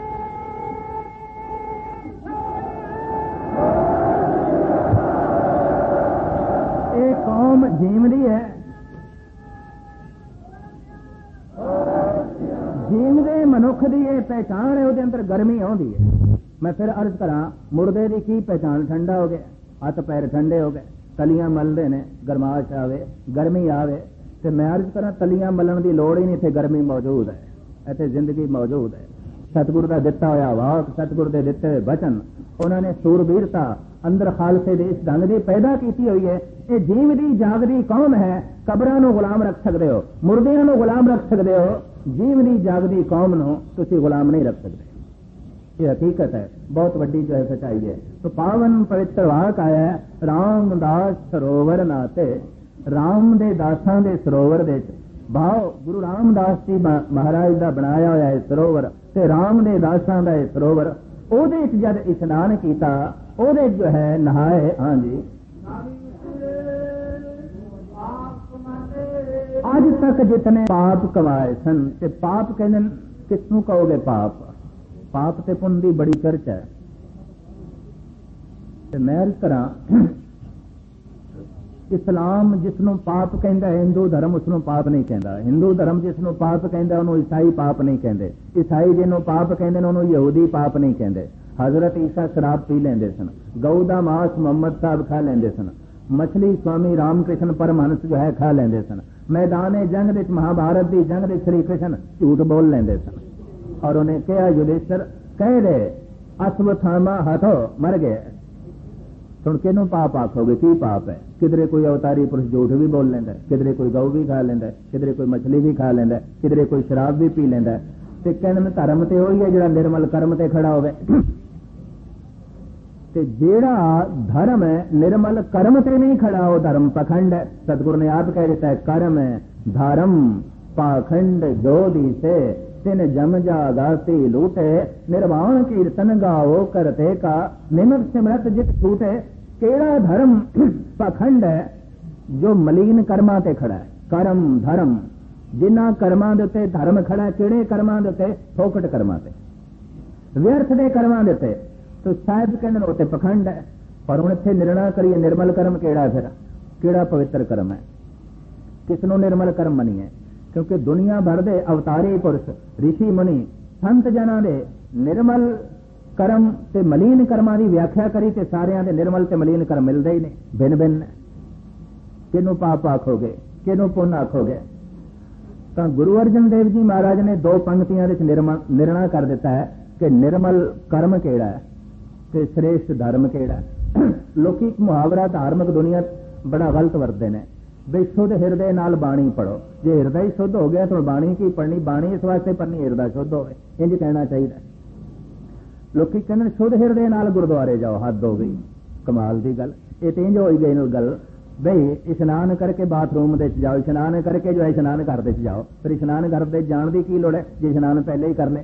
ਇਹ ਕੌਮ ਜੀਵਦੀ ਹੈ, ਜੀਵਦੇ ਮਨੁੱਖ ਦੀ ਇਹ ਪਹਿਚਾਣ ਹੈ, ਉਹਦੇ ਅੰਦਰ ਗਰਮੀ ਆਉਂਦੀ ਹੈ। ਮੈਂ ਫਿਰ ਅਰਜ਼ ਕਰਾਂ, ਮੁਰਦੇ ਦੀ ਕੀ ਪਹਿਚਾਣ? ਠੰਡਾ ਹੋ ਗਿਆ, ਹੱਥ ਪੈਰ ਠੰਡੇ ਹੋ ਗਏ, ਤਲੀਆਂ ਮਲਦੇ ਨੇ, ਗਰਮਾਸ਼ ਆਵੇ, ਗਰਮੀ ਆਵੇ। ਤੇ ਮੈਂ ਅਰਜ਼ ਕਰਾਂ, ਤਲੀਆਂ ਮਲਣ ਦੀ ਲੋੜ ਹੀ ਨਹੀਂ, ਇੱਥੇ ਗਰਮੀ ਮੌਜੂਦ ਹੈ, ਇੱਥੇ ਜ਼ਿੰਦਗੀ ਮੌਜੂਦ ਹੈ। ਸਤਿਗੁਰ ਦਾ ਦਿੱਤਾ ਹੋਇਆ ਵਾਕ, ਸਤਿਗੁਰ ਦੇ ਦਿੱਤੇ ਹੋਏ ਬਚਨ, ਉਹਨਾਂ ਨੇ ਸੂਰਬੀਰਤਾ ਅੰਦਰ ਖਾਲਸੇ ਦੇ ਇਸ ਢੰਗ ਦੀ ਪੈਦਾ ਕੀਤੀ ਹੋਈ ਹੈ। ਇਹ ਜੀਵਦੀ ਜਾਗਦੀ ਕੌਮ ਹੈ। ਕਬਰਾਂ ਨੂੰ ਗੁਲਾਮ ਰੱਖ ਸਕਦੇ ਹੋ, ਮੁਰਦਿਆਂ ਨੂੰ ਗੁਲਾਮ ਰੱਖ ਸਕਦੇ ਹੋ, ਜੀਵਦੀ ਜਾਗਦੀ ਕੌਮ ਨੂੰ ਤੁਸੀਂ ਗੁਲਾਮ ਨਹੀਂ ਰੱਖ ਸਕਦੇ। ਇਹ ਹਕੀਕਤ ਹੈ, ਬਹੁਤ ਵੱਡੀ ਜੋ ਹੈ ਸੱਚਾਈ ਹੈ। तो पावन पवित्र वाक आया रामदास सरोवर नाते, राम दे दासां दे सरोवर दे भाव गुरु रामदास जी महाराज दा बनाया होया है सरोवर, ते राम दे दासां दा सरोवर, ओदे च जद इशनान कीता, ओदे जो है नहाए। हाँ जी, आज तक जितने पाप कमाए सन, ते पाप कहने किसनू कहोगे? पाप पाप ते पुण्य दी बड़ी चर्चा है। ते मैं अर्ज करा, इस्लाम जिसनों पाप कहता है, हिंदू धर्म उसनों पाप नहीं कहता। हिंदू धर्म जिसनों पाप कहता है, उन्होंने ईसाई पाप नहीं कहते। ईसाई जिन्हों पाप कहते हैं, उन्होंने यहूदी पाप नहीं कहते। हजरत ईसा शराब पी लेंदे सन, गऊ दा मांस मोहम्मद साहब खा लेंदे सन, मछली स्वामी रामकृष्ण परमहंस जो है खा लेंदे सन, मैदान जंग दे महाभारत की जंग दे श्री कृष्ण झूठ बोल लेंदे सन। और उन्हें कहा, युधिष्ठिर कह दे अश्वत्थामा हथो मर गए। सुन किनू पाप आखोगे? की पाप है? किधरे कोई अवतारी पुरुष झूठ भी बोल लेंदा है, किधरे कोई गऊ भी खा लेंदा है, किधरे कोई मछली भी खा लेंदा है, किधरे कोई शराब भी पी लेंदा है। ते कहने में धर्म ते वही है जिहड़ा निर्मल कर्म ते खड़ा होवे, ते जेड़ा धर्म है निर्मल कर्म ते नहीं खड़ा, हो धर्म पखंड है। सतगुरु ने आप कह देता है, कर्म है धर्म पाखंड जोधी से तिन जम जा गाती लूटे, निर्वाण कीर्तन गाओ करते का निमक सिमरत जित छूटे। केड़ा धर्म पखंड है? जो मलीन कर्मा ते खड़ा है। कर्म धर्म जिन्ना कर्मा दे उत्ते धर्म खड़ा है, केड़े कर्मा दे उत्ते? फोकट कर्मा ते, व्यर्थ दे कर्मा दे उत्ते। तो साहिब कहने उत्ते पखंड है। पर हुण इत्थे निर्णय करिए, निर्मल कर्म केड़ा है? फिर केड़ा पवित्र कर्म है? किसनों निर्मल कर्म मनीए? क्योंकि दुनिया भर दे अवतारी पुरुष ऋषि मुनि संत जना दे निर्मल कर्म ते मलीन कर्मां दी व्याख्या करी, ते सारियां दे निर्मल ते मलीन कर्म मिलदे ही नहीं, भिन्न भिन्न। किनू पाप आखोगे, किनू पुण्य आखोगे? तो गुरु अर्जन देव जी महाराज ने दो पंक्तियां दे निर्णय कर दिता है कि निर्मल कर्म केड़ा है ते श्रेष्ठ धर्म केड़ा है। लोकी मुहावरा धार्मिक दुनिया बड़ा गलत वरतदे ने, बे शुद्ध हिरदे नाल बाणी पढ़ो। जे हिरदा ही शुद्ध हो गया तो बाणी की पढ़नी? बाणी इस वास्ते पढ़नी हिरदा शुद्ध होवे, इंज कहना चाहिए। लोकी कहने शुद्ध हिरदे नाल गुरुद्वारे जाओ, हद हो गई, कमाल दी गल। ये तो इंज हो गई गल बई इशनान करके बाथरूम दे जाओ, इशनान करके जो है इशनान घर दे जाओ, फिर इशनान घर दे जाण दी की लोड़ है जे इशनान पहले ही करने।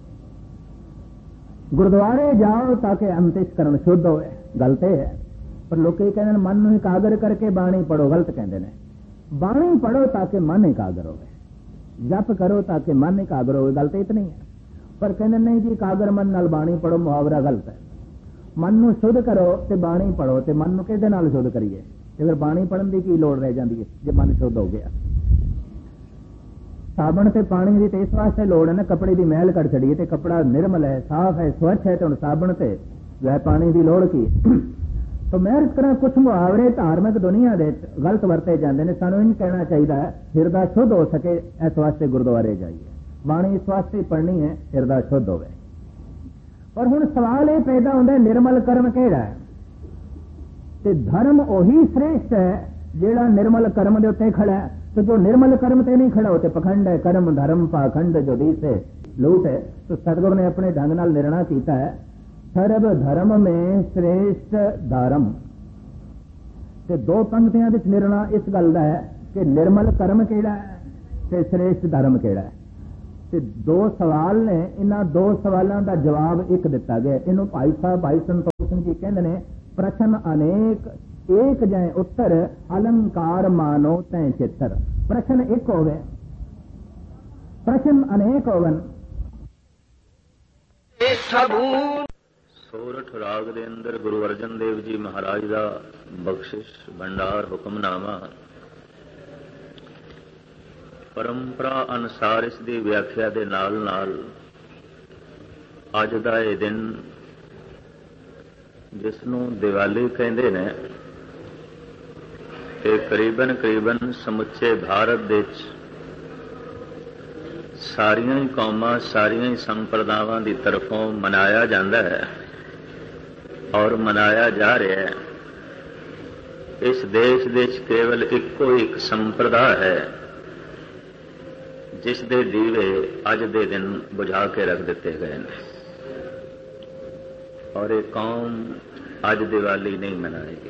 गुरुद्वारे जाओ ताकि अंतःकरण शुद्ध होवे, गलत है। पर लोग कहते मन नूं एकागर करके बाणी पढ़ो, गलत कहते हैं। बाणी पढ़ो ताकि मन एकागर हो, जप करो ताकि मन एकागर हो, गलत इतनी है। पर कहते नहीं जी एकागर मन नाल बाणी पढ़ो, मुहावरा गलत है। मन नूं शुद्ध करो ते बाणी पढ़ो, ते मन नूं किहदे नाल शुद्ध करिए? फिर बाणी पढ़न की की लोड़ रह जाती है जे मन शुद्ध हो गया। साबण ते पानी की तो इस वास्ते लोड़ है ना, कपड़े की मैल कट छड़िए तो कपड़ा निर्मल है, साफ है, स्वच्छ है, तो हम साबण से जो है पानी की लोड़ की। तो मैं इस तरह कुछ मुहावरे धार्मिक दुनिया दे गलत वरते जाते हैं। सानू इन कहना चाहिए हिरदा शुद्ध हो सके, इस वास्ते गुरुद्वारे जाइए, बाणी इस वास्ते पढ़नी है हिरदा शुद्ध होवे। पर हुण सवाल ये पैदा होंदा निर्मल कर्म केड़ा है? ते धर्म ओही श्रेष्ठ है जेड़ा निर्मल कर्म दे उत्ते खड़ा है, तो जो निर्मल कर्म ते नहीं खड़ा होते पखंड है। कर्म धर्म पाखंड जो दी से लूट है। तो सतगुरु ने अपने ढंग नाल निर्णय कीता है, सर्व धर्म में श्रेष्ठ धर्म। ते दो पंक्तियां विच निर्णय इस गल दा है कि निर्मल कर्म केड़ा है ते श्रेष्ठ धर्म केड़ा है। ਤੇ ਦੋ ਸਵਾਲ ਨੇ, ਇਹਨਾਂ ਦੋ ਸਵਾਲਾਂ ਦਾ ਜਵਾਬ ਇੱਕ ਦਿੱਤਾ ਗਿਆ। ਇਹਨੂੰ ਭਾਈ ਸਾਹਿਬ ਭਾਈ ਸੰਤੋਖ ਸਿੰਘ ਜੀ ਕਹਿੰਦੇ ਨੇ ਪ੍ਰਸ਼ਨ ਅਨੇਕ ਏਕ ਜੈ ਉੱਤਰ ਅਲੰਕਾਰ ਮਾਨੋ ਤੈ ਚਿੱਤਰ। ਪ੍ਰਸ਼ਨ ਇੱਕ ਹੋਵੇ, ਪ੍ਰਸ਼ਨ ਅਨੇਕ ਹੋਵਨ। ਸੋਰਠ ਰਾਗ ਦੇ ਅੰਦਰ ਗੁਰੂ ਅਰਜਨ ਦੇਵ ਜੀ ਮਹਾਰਾਜ ਦਾ ਬਖਸ਼ਿਸ਼ ਭੰਡਾਰ ਹੁਕਮਨਾਮਾ ਪਰੰਪਰਾ ਅਨੁਸਾਰ ਇਸ ਦੀ ਵਿਆਖਿਆ ਦੇ ਨਾਲ ਨਾਲ ਅੱਜ ਦਾ ਇਹ ਦਿਨ ਜਿਸ ਨੂੰ ਦੀਵਾਲੀ ਕਹਿੰਦੇ ਨੇ, ਇਹ ਕਰੀਬਨ ਕਰੀਬਨ ਸਮੁੱਚੇ ਭਾਰਤ ਦੇ ਵਿੱਚ ਸਾਰੀਆਂ ਹੀ ਕੌਮਾਂ, ਸਾਰੀਆਂ ਹੀ ਸੰਪਰਦਾਵਾਂ ਦੀ ਤਰਫੋਂ ਮਨਾਇਆ ਜਾਂਦਾ ਹੈ ਔਰ ਮਨਾਇਆ ਜਾ ਰਿਹਾ ਹੈ। ਇਸ ਦੇਸ਼ ਦੇ ਵਿੱਚ ਕੇਵਲ ਇੱਕੋ ਇੱਕ ਸੰਪਰਦਾ ਹੈ ਜਿਸ ਦੇ ਦੀਵੇ ਅੱਜ ਦੇ ਦਿਨ ਬੁਝਾ ਕੇ ਰੱਖ ਦਿੱਤੇ ਗਏ ਨੇ, ਔਰ ਇਹ ਕੌਮ ਅੱਜ ਦੀਵਾਲੀ ਨਹੀਂ ਮਨਾਏਗੀ।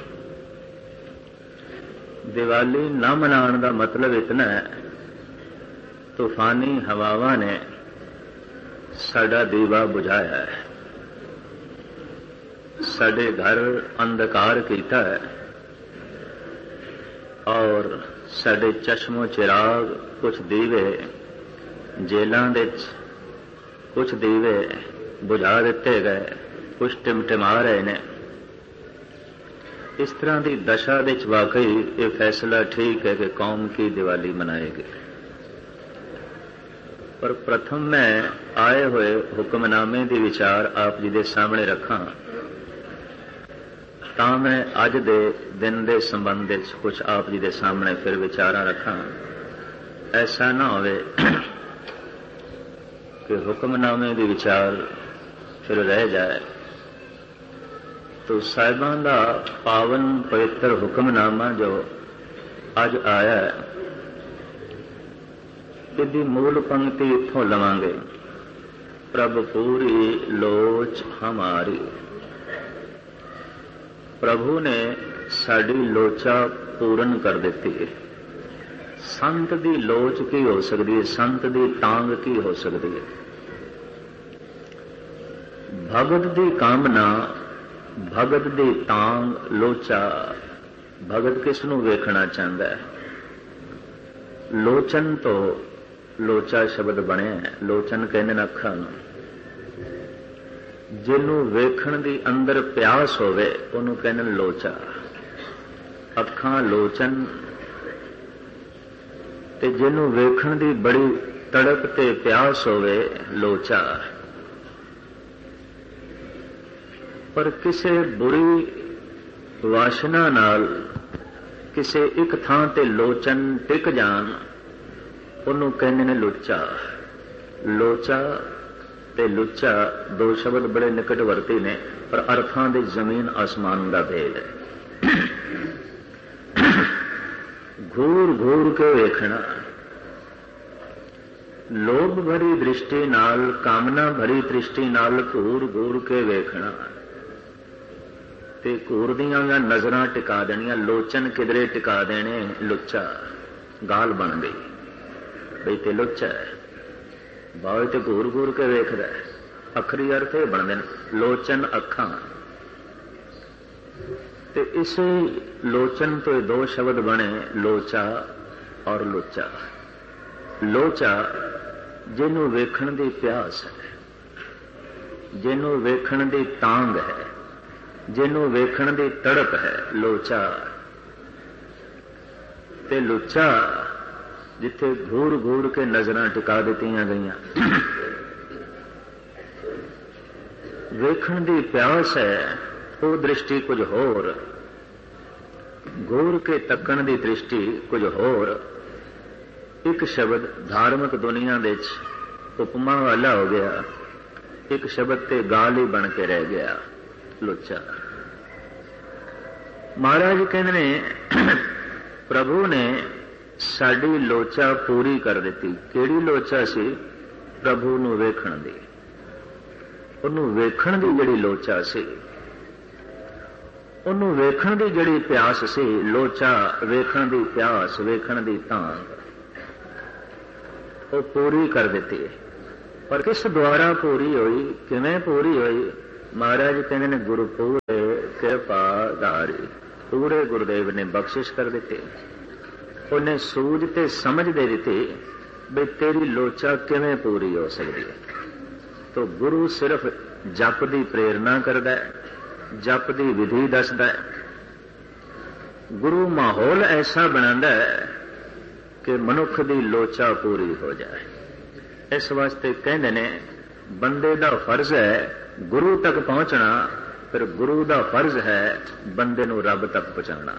ਦੀਵਾਲੀ ਨਾ ਮਨਾਉਣ ਦਾ ਮਤਲਬ ਇਤਨਾ ਹੈ, ਤੂਫਾਨੀ ਹਵਾਵਾਂ ਨੇ ਸਾਡਾ ਦੀਵਾ ਬੁਝਾਇਆ ਹੈ, ਸਾਡੇ ਘਰ ਅੰਧਕਾਰ ਕੀਤਾ ਹੈ ਔਰ ਸਾਡੇ ਚਸ਼ਮੋ ਚਿਰਾਗ, ਕੁਝ ਦੀਵੇ ਜੇਲਾਂ ਦੇ ਵਿੱਚ, ਕੁਝ ਦੀਵੇ ਬੁਝਾ ਦਿੱਤੇ ਗਏ, ਕੁਝ ਟਿਮਟਿਮਾ ਰਹੇ ਨੇ। ਇਸ ਤਰ੍ਹਾਂ ਦੀ ਦਸ਼ਾ ਦੇ ਵਿੱਚ ਵਾਕਈ ਇਹ ਫੈਸਲਾ ਠੀਕ ਹੈ ਕਿ ਕੌਮ ਕੀ ਦੀਵਾਲੀ ਮਨਾਏਗੀ। ਪਰ ਪ੍ਰਥਮ ਮੈਂ ਆਏ ਹੋਏ ਹੁਕਮਨਾਮੇ ਦੀ ਵਿਚਾਰ ਆਪ ਜੀ ਦੇ ਸਾਹਮਣੇ ਰੱਖਾਂ ਤਾਂ ਮੈਂ ਅੱਜ ਦੇ ਦਿਨ ਦੇ ਸੰਬੰਧ ਵਿੱਚ ਕੁਝ ਆਪ ਜੀ ਦੇ ਸਾਹਮਣੇ ਫਿਰ ਵਿਚਾਰਾਂ ਰੱਖਾਂ। ਐਸਾ ਨਾ ਹੋਵੇ ਕਿ ਹੁਕਮਨਾਮੇ ਦੀ ਵਿਚਾਰ ਫਿਰ ਰਹਿ ਜਾਏ। ਤੋ ਸਾਹਿਬਾਂ ਦਾ ਪਾਵਨ ਪਵਿੱਤਰ ਹੁਕਮਨਾਮਾ ਜੋ ਅੱਜ ਆਇਆ ਹੈ, ਇਹਦੀ ਮੂਲ ਪੰਕਤੀ ਇੱਥੋਂ ਲਵਾਂਗੇ, ਪ੍ਰਭ ਪੂਰੀ ਲੋਚ ਹਮਾਰੀ। ਪ੍ਰਭੂ ਨੇ ਸਾਡੀ ਲੋਚਾ ਪੂਰਨ ਕਰ ਦਿੱਤੀ ਹੈ। ਸੰਤ ਦੀ ਲੋਚ ਕੀ ਹੋ ਸਕਦੀ ਹੈ? ਸੰਤ ਦੀ ਤਾਂਗ ਕੀ ਹੋ ਸਕਦੀ ਹੈ? ਭਗਤ ਦੀ ਕਾਮਨਾ, ਭਗਤ ਦੀ ਤਾਂਗ, ਲੋਚਾ। ਭਗਤ ਕਿਸ ਨੂੰ ਵੇਖਣਾ ਚਾਹੁੰਦਾ ਹੈ? ਲੋਚਨ ਤੋਂ ਲੋਚਾ ਸ਼ਬਦ ਬਣਿਆ ਹੈ। ਲੋਚਨ ਕਹਿੰਦੇ ਨੇ ਅੱਖਾਂ ਨੂੰ। ਜਿਹਨੂੰ ਵੇਖਣ ਦੀ ਅੰਦਰ ਪਿਆਸ ਹੋਵੇ ਉਹਨੂੰ ਕਹਿੰਦੇ ਨੇ ਲੋਚਾ। ਅੱਖਾਂ ਲੋਚਨ, ਤੇ ਜਿਹਨੂੰ ਵੇਖਣ ਦੀ ਬੜੀ ਤੜਪ ਤੇ ਪਿਆਸ ਹੋਵੇ ਲੋਚਾ। ਪਰ ਕਿਸੇ ਬੁਰੀ ਵਾਸ਼ਨਾ ਨਾਲ ਕਿਸੇ ਇੱਕ ਥਾਂ ਤੇ ਲੋਚਨ ਟਿਕ ਜਾਣ ਉਹਨੂੰ ਕਹਿੰਦੇ ਨੇ ਲੁੱਚਾ। ਲੋਚਾ ਤੇ ਲੁੱਚਾ ਦੋ ਸ਼ਬਦ ਬੜੇ ਨਿਕਟਵਰਤੀ ਨੇ, ਪਰ ਅਰਥਾਂ ਦੇ ਜ਼ਮੀਨ ਆਸਮਾਨ ਦਾ ਭੇਦ ਹੈ। ਘੂਰ ਘੂਰ ਕੇ ਵੇਖਣਾ, ਲੋਭ ਭਰੀ ਦ੍ਰਿਸ਼ਟੀ ਨਾਲ, ਕਾਮਨਾ ਭਰੀ ਦ੍ਰਿਸ਼ਟੀ ਨਾਲ ਘੂਰ ਘੂਰ ਕੇ ਵੇਖਣਾ ਤੇ ਘੂਰਦੀਆਂ ਜਾਂ ਨਜ਼ਰਾਂ ਟਿਕਾ ਦੇਣੀਆਂ। ਲੋਚਨ ਕਿਧਰੇ ਟਿਕਾ ਦੇਣੇ, ਲੁੱਚਾ। ਗਾਲ ਬਣ ਗਈ ਬਈ ਤੇ ਲੁੱਚਾ ਹੈ, ਬਾਹਰ ਤੇ ਘੂਰ ਘੂਰ ਕੇ ਵੇਖਦਾ ਹੈ। ਅਖਰੀ ਅਰਥ ਇਹ ਬਣਦੇ ਨੇ, ਲੋਚਨ ਅੱਖਾਂ। ਤੇ ਇਸੇ ਲੋਚਨ ਤੋਂ ਦੋ ਸ਼ਬਦ ਬਣੇ, ਲੋਚਾ ਔਰ ਲੁੱਚਾ। ਲੋਚਾ ਜਿਹਨੂੰ ਵੇਖਣ ਦੀ ਪਿਆਸ ਹੈ, ਜਿਹਨੂੰ ਵੇਖਣ ਦੀ ਤਾਂਗ ਹੈ, ਜਿਹਨੂੰ ਵੇਖਣ ਦੀ ਤੜਪ ਹੈ, ਲੋਚਾ। ਤੇ ਲੁੱਚਾ ਜਿੱਥੇ ਘੂਰ ਘੂਰ ਕੇ ਨਜ਼ਰਾਂ ਟਿਕਾ ਦਿੱਤੀਆਂ ਗਈਆਂ। ਵੇਖਣ ਦੀ ਪਿਆਸ ਹੈ, ਉਹ ਦ੍ਰਿਸ਼ਟੀ ਕੁਝ ਹੋਰ, ਘੂਰ ਕੇ ਤੱਕਣ ਦੀ ਦ੍ਰਿਸ਼ਟੀ ਕੁਝ ਹੋਰ। ਇੱਕ ਸ਼ਬਦ ਧਾਰਮਿਕ ਦੁਨੀਆ ਦੇ ਵਿੱਚ ਉਪਮਾ ਵਾਲਾ ਹੋ ਗਿਆ, ਇੱਕ ਸ਼ਬਦ ਤੇ ਗਾਲ ਹੀ ਬਣ ਕੇ ਰਹਿ ਗਿਆ, ਲੁੱਚਾ। ਮਹਾਰਾਜ ਕਹਿੰਦੇ ਨੇ ਪ੍ਰਭੂ ਨੇ ਸਾਡੀ ਲੋਚਾ ਪੂਰੀ ਕਰ ਦਿੱਤੀ। ਕਿਹੜੀ ਲੋਚਾ ਸੀ? ਪ੍ਰਭੂ ਨੂੰ ਵੇਖਣ ਦੀ। ਉਹਨੂੰ ਵੇਖਣ ਦੀ ਜਿਹੜੀ ਲੋਚਾ ਸੀ, ਉਹਨੂੰ ਵੇਖਣ ਦੀ ਜਿਹੜੀ ਪਿਆਸ ਸੀ, ਲੋਚਾ, ਵੇਖਣ ਦੀ ਪਿਆਸ, ਵੇਖਣ ਦੀ ਤਾਂਗ, ਉਹ ਪੂਰੀ ਕਰ ਦਿੱਤੀ। पर किस द्वारा पूरी हुई, किवें पूरी हुई? महाराज कहते ने गुरु पूरे कृपाधारी, पूरे गुरुदेव ने बख्शिश कर दिते। उन्हें सूझ ते समझ दे दिती भी तेरी लोचा किवें पूरी हो सकती है। तो गुरु सिर्फ जप की प्रेरणा करता है, जप की विधि दसदा है। गुरु माहौल ऐसा बनाता है कि मनुख की लोचा पूरी हो जाए। इस वास्ते कहते ने बंदे का फर्ज है गुरु तक पहुंचना, फिर गुरु का फर्ज है बंदे नूं रब तक पहुंचाना।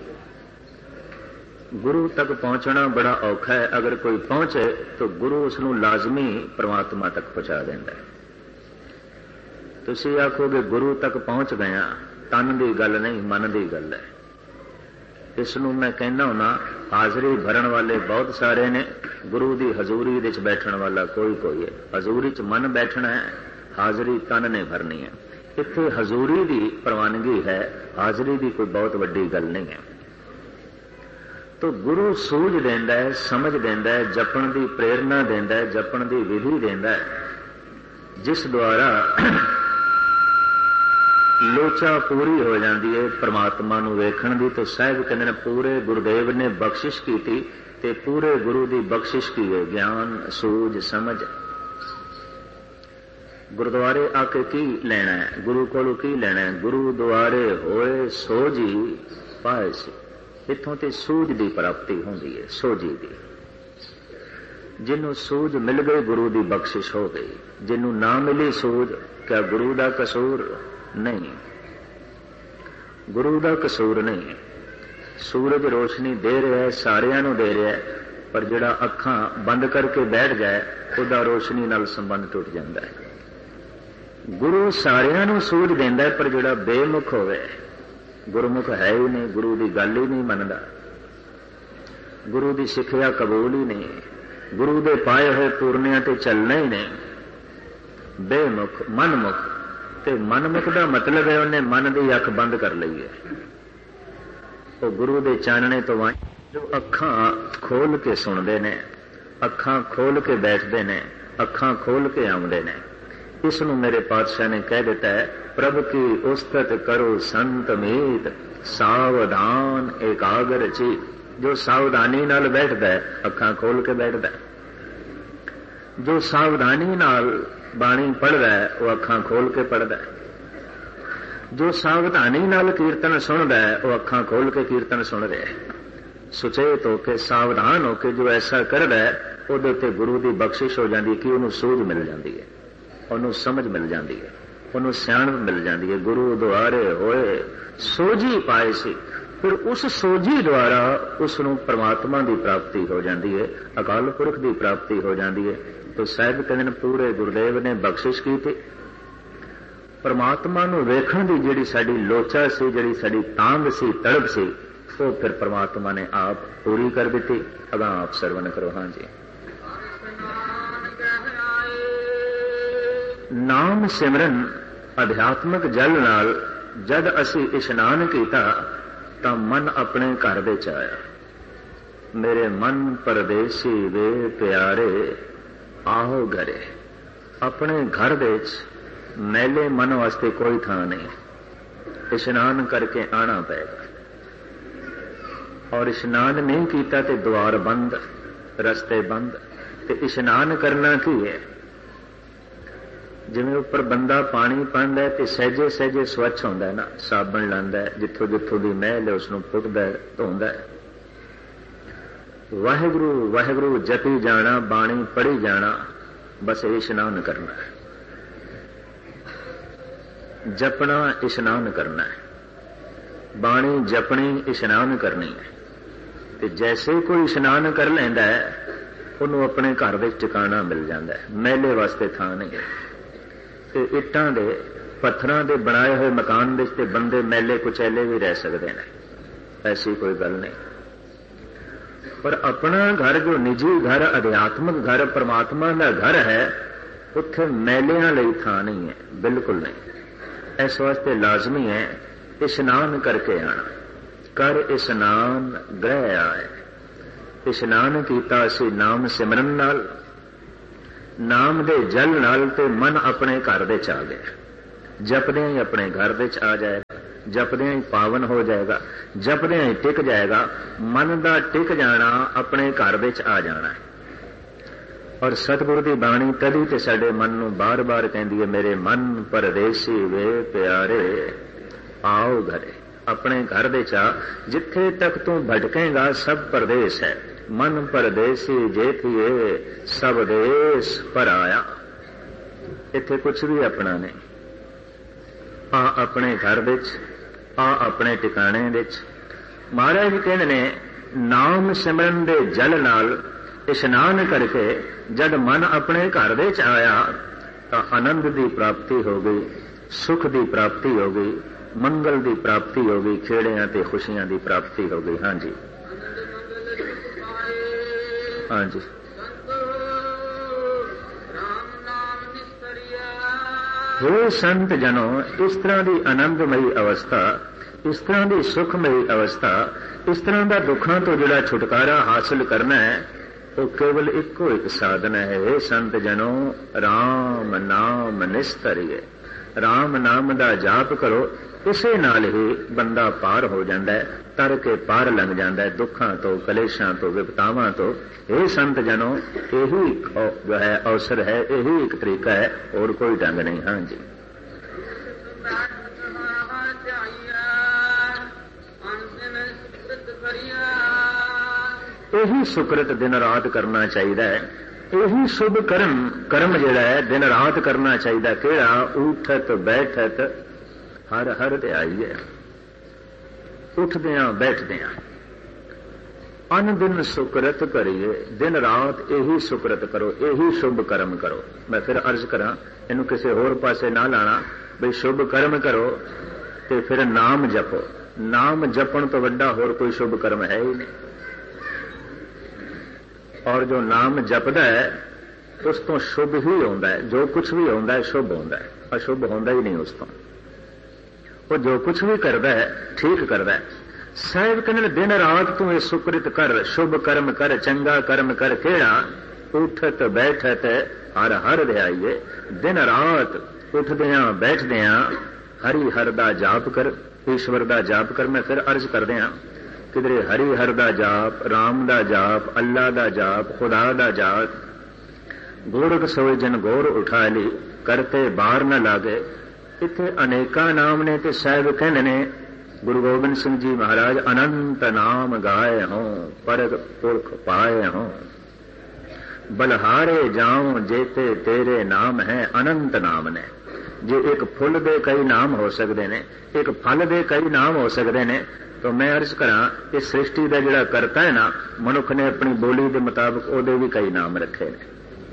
गुरु तक पहुंचना बड़ा औखा है, अगर कोई पहुंचे तो गुरु उसनूं लाजमी परमात्मा तक पहुंचा देंदा है। तुसीं आखोगे गुरु तक पहुंच गया, तन की गल नहीं मन की गल है। इसनूं मैं कहना हुना हाजरी भरन वाले बहुत सारे ने, गुरु की हजूरी विच बैठण वाला कोई कोई है। हजूरी च मन बैठना है, हाजरी तन ने भरनी है। इत्थे हजूरी की प्रवानगी है, हाजरी की कोई बहुत वड्डी गल नहीं है। तो गुरु सूझ देंदा है, समझ देंदा है, जपण की प्रेरणा देंदा है, जपण की विधि देंदा है, जिस द्वारा लोचा पूरी हो जाती है परमात्मा नूं वेखण दी। तो साहिब कहते हैं पूरे गुरुदेव ने बख्शिश की थी, ते पूरे गुरु की बख्शिश की है ज्ञान सूझ समझ। गुरुद्वारे आके की लेना है, गुरु कोलों की लेना है? गुरु द्वारे होए सोझी पाए से, इत्थों ते सूझ की प्राप्ति होंदी है, सोझी की। जिन्हों सूझ मिल गई गुरु की बख्शिश हो गई, जिन्हों ना मिली सूझ क्या गुरु का कसूर नहीं? गुरु का कसूर नहीं। सूरज रोशनी दे रहा है, सारियां नूं दे रहा है, पर जिहड़ा अखां बंद करके बैठ जाए उहदा रोशनी नाल संबंध टुट जाता है। गुरु सारियां नूं सूझ देंदा है, पर जिहड़ा बेमुख होवे, गुरमुख है ही नहीं, गुरु की गल ही नहीं मनदा, गुरु की सिक्ख्या कबूल ही नहीं, गुरु दे पाए हुए पूर्णियां ते चलना ही नहीं, बेमुख मनमुख। ते मनमुख का मतलब है उन्हें मन की अख बंद कर ली है। वो गुरु के चानने तो वाई जो अखां खोल के सुनते ने, अखां खोल के बैठते ने, अखां खोल के आउंदे ने। इसनूं मेरे पातशाह ने कह दिता है, प्रभु की उस्तत करो संत मीत, सावधान एकाग्र चित। जो सावधानी नाल बैठता है अखां खोल के बैठता है, जो सावधानी नाल बाणी पढ़दा है वो अखां खोल के पढ़दा है, जो सावधानी नाल कीर्तन सुनदा है वो अखां खोल के कीर्तन सुन रहा है। सुचेत होके सावधान होके जो ऐसा करदा है उहदे ते गुरु की बख्शिश हो जाती है कि उन्होंने सूझ मिल जाती है, उन्होंने समझ मिल जाती है, उन्होंने सियाणप मिल जाती है। गुरु द्वारे होए सोझी पाए सी, फिर उस सोझी द्वारा उसनूं परमात्मा की प्राप्ति हो जाती है, अकाल पुरख की प्राप्ति हो जाती है। तो साहिब कहते पूरे गुरुदेव ने बख्शिश की थी। परमात्मा नूं वेखण दी जिहड़ी साडी लोचा सी, जिहड़ी साडी तांग सी, तड़प सी, वो फिर परमात्मा ने आप पूरी कर दी। अगां आप सरवण करो। हाँ जी। नाम सिमरन अध्यात्मक जल नाल जद असी इशनान कीता तां मन अपने घर विच आया। मेरे मन परदेसी वे प्यारे आहो घरे। अपने घर विच मैले मन वास्ते कोई थां नहीं, इशनान करके आना पएगा। और इशनान नहीं किया तो द्वार बंद, रस्ते बंद। तो इशनान करना की है? जिवें उपर बंदा पानी पांदा है तो सहजे सहजे स्वच्छ होंदा है ना, साबण लांदा है, जिथों जिथों दी मैल है उसनूं पुटदा है, धोंदा है। वाहिगुरु वाहिगुरु जपी जाना, बाणी पढ़ी जाना, बस इशनान करना है। जपना इशनान करना है, बाणी जपनी इशनान करनी है। तो जैसे कोई इशनान कर लेंदा है उन्होंने अपने घर में टिकाणा मिल जाता है, मेले वास्ते थां नहीं है। तो इट्टां दे पत्थरां दे बनाए हुए मकान विच ते बंदे मेले कुचैले भी रह सकते हैं, ऐसी कोई गल नहीं। पर अपना घर जो निजी घर, अध्यात्मक घर, परमात्मा का घर है, उत्थे मेलियां लई थां नहीं है, बिल्कुल नहीं। इस वास्ते लाजमी है इशनान करके आना। कर इशनान ग्रह आए। इशनान कीता असी नाम सिमरन नाल, ਨਾਮ ਦੇ ਜਲ ਨਾਲ ਤੇ ਮਨ ਆਪਣੇ ਘਰ ਦੇ ਚ ਆ ਗਿਆ, ਜਪਦਿਆਂ ਹੀ ਆਪਣੇ ਘਰ ਦੇ ਚ ਆ ਜਾਏਗਾ, ਜਪਦਿਆਂ ਹੀ ਪਾਵਨ ਹੋ ਜਾਏਗਾ, ਜਪਦਿਆਂ ਹੀ ਟਿਕ ਜਾਏਗਾ। ਮਨ ਦਾ ਟਿਕ ਜਾਣਾ ਆਪਣੇ ਘਰ ਦੇ ਚ ਆ ਜਾਣਾ ਹੈ। ਔਰ ਸਤਿਗੁਰੂ ਦੀ ਬਾਣੀ ਕਦੀ ਤੇ ਸਾਡੇ ਮਨ ਨੂੰ ਬਾਰ-ਬਾਰ ਕਹਿੰਦੀ ਹੈ, ਮੇਰੇ ਮਨ ਪਰਦੇਸੀ ਵੇ ਪਿਆਰੇ ਆਓ ਘਰੇ। ਆਪਣੇ ਘਰ ਦੇ ਚ ਆ, ਜਿੱਥੇ ਤੱਕ ਤੂੰ ਭਟਕੇਗਾ ਸਭ ਪਰਦੇਸ ਹੈ। ਮਨ ਪਰਦੇਸੀ ਜੇਠੀਏ ਸਭ ਦੇਸ ਪਰਾਇਆ। ਇੱਥੇ ਕੁਛ ਵੀ ਆਪਣਾ ਨਹੀਂ। ਆ ਆਪਣੇ ਘਰ ਵਿੱਚ, ਆ ਆਪਣੇ ਟਿਕਾਣੇ ਵਿੱਚ। ਮਹਾਰਾਜ ਜੀ ਕਹਿੰਦੇ ਨੇ, ਨਾਮ ਸਿਮਰਨ ਦੇ ਜਲ ਨਾਲ ਇਸ਼ਨਾਨ ਕਰਕੇ ਜਦ ਮਨ ਆਪਣੇ ਘਰ ਦੇ ਚ ਆਇਆ ਤਾਂ ਆਨੰਦ ਦੀ ਪ੍ਰਾਪਤੀ ਹੋ ਗਈ, ਸੁਖ ਦੀ ਪ੍ਰਾਪਤੀ ਹੋ ਗਈ, ਮੰਗਲ ਦੀ ਪ੍ਰਾਪਤੀ ਹੋ ਗਈ, ਖੇੜਿਆਂ ਤੇ ਖੁਸ਼ੀਆਂ ਦੀ ਪ੍ਰਾਪਤੀ ਹੋ ਗਈ। ਹਾਂਜੀ ਹਾਂਜੀ हे संत जनों, इस तरह की आनंदमयी अवस्था, इस तरह की सुखमयी अवस्था, इस तरह का दुखों तो जिहड़ा छुटकारा हासिल करना है वो केवल इको एक साधन है। हे संत जनों, राम नाम निस्तरिए। राम नाम दा जाप करो, इसे नाल ही बंदा पार हो जाता है, तर के पार लंघ जाता है दुखों तो, कलेशां तो, विपतावां तो। हे संत जनों, यही जो है अवसर है, यही एक तरीका है, और कोई ढंग नहीं। हाँ जी यही सुकृत दिन रात करना चाहिए, यही शुभ कर्म कर्म जिहड़ा है दिन रात करना चाहिए। किहड़ा? उठत बैठत हर हर ध्याई है। उठदियां बैठदियां अन दिन सुकृत करिए, दिन रात यही सुकृत करो, यही शुभ कर्म करो। मैं फिर अर्ज करा, इनू किसी होर पासे ना लाना भी शुभ कर्म करो ते फिर नाम जपो। नाम जपण तो वड्डा होर कोई शुभ कर्म है ही नहीं। और जो नाम जपदा है उस तो शुभ ही होता है, जो कुछ भी होता है शुभ होता है, अशुभ होता ही नहीं उस तो। वो जो कुछ भी करता है ठीक करता है। साहिब कहने दिन रात तू ये सुकृत कर, शुभ कर्म कर, चंगा कर्म कर। केड़ा? उठत बैठत हर हर ध्याइए। दिन रात उठदियां बैठदियां हरि हर दा जाप कर, ईश्वर दा जाप कर। मैं फिर अर्ज कर दिया, किधरे हरि हर दा जाप, राम दा जाप, अल्लाह दा जाप, खुदा दा जाप। गोरख सोए जन गोर उठा ली, करते बार न लागे। इत्थे अनेका नाम ने ते साहिब कहने ने गुरु गोबिंद सिंह जी महाराज अनंत नाम गाए हों, परग पुरख पाए हों। बलहारे जाऊं जेते तेरे नाम है अनंत नाम ने। जे एक फुल दे कई नाम हो सकते ने, एक फल दे कई नाम हो सकते ने, तो मैं अर्ज करा इस सृष्टि का जिहड़ा करता है ना, मनुख ने अपनी बोली के मुताबिक ओदे भी कई नाम रखे ने।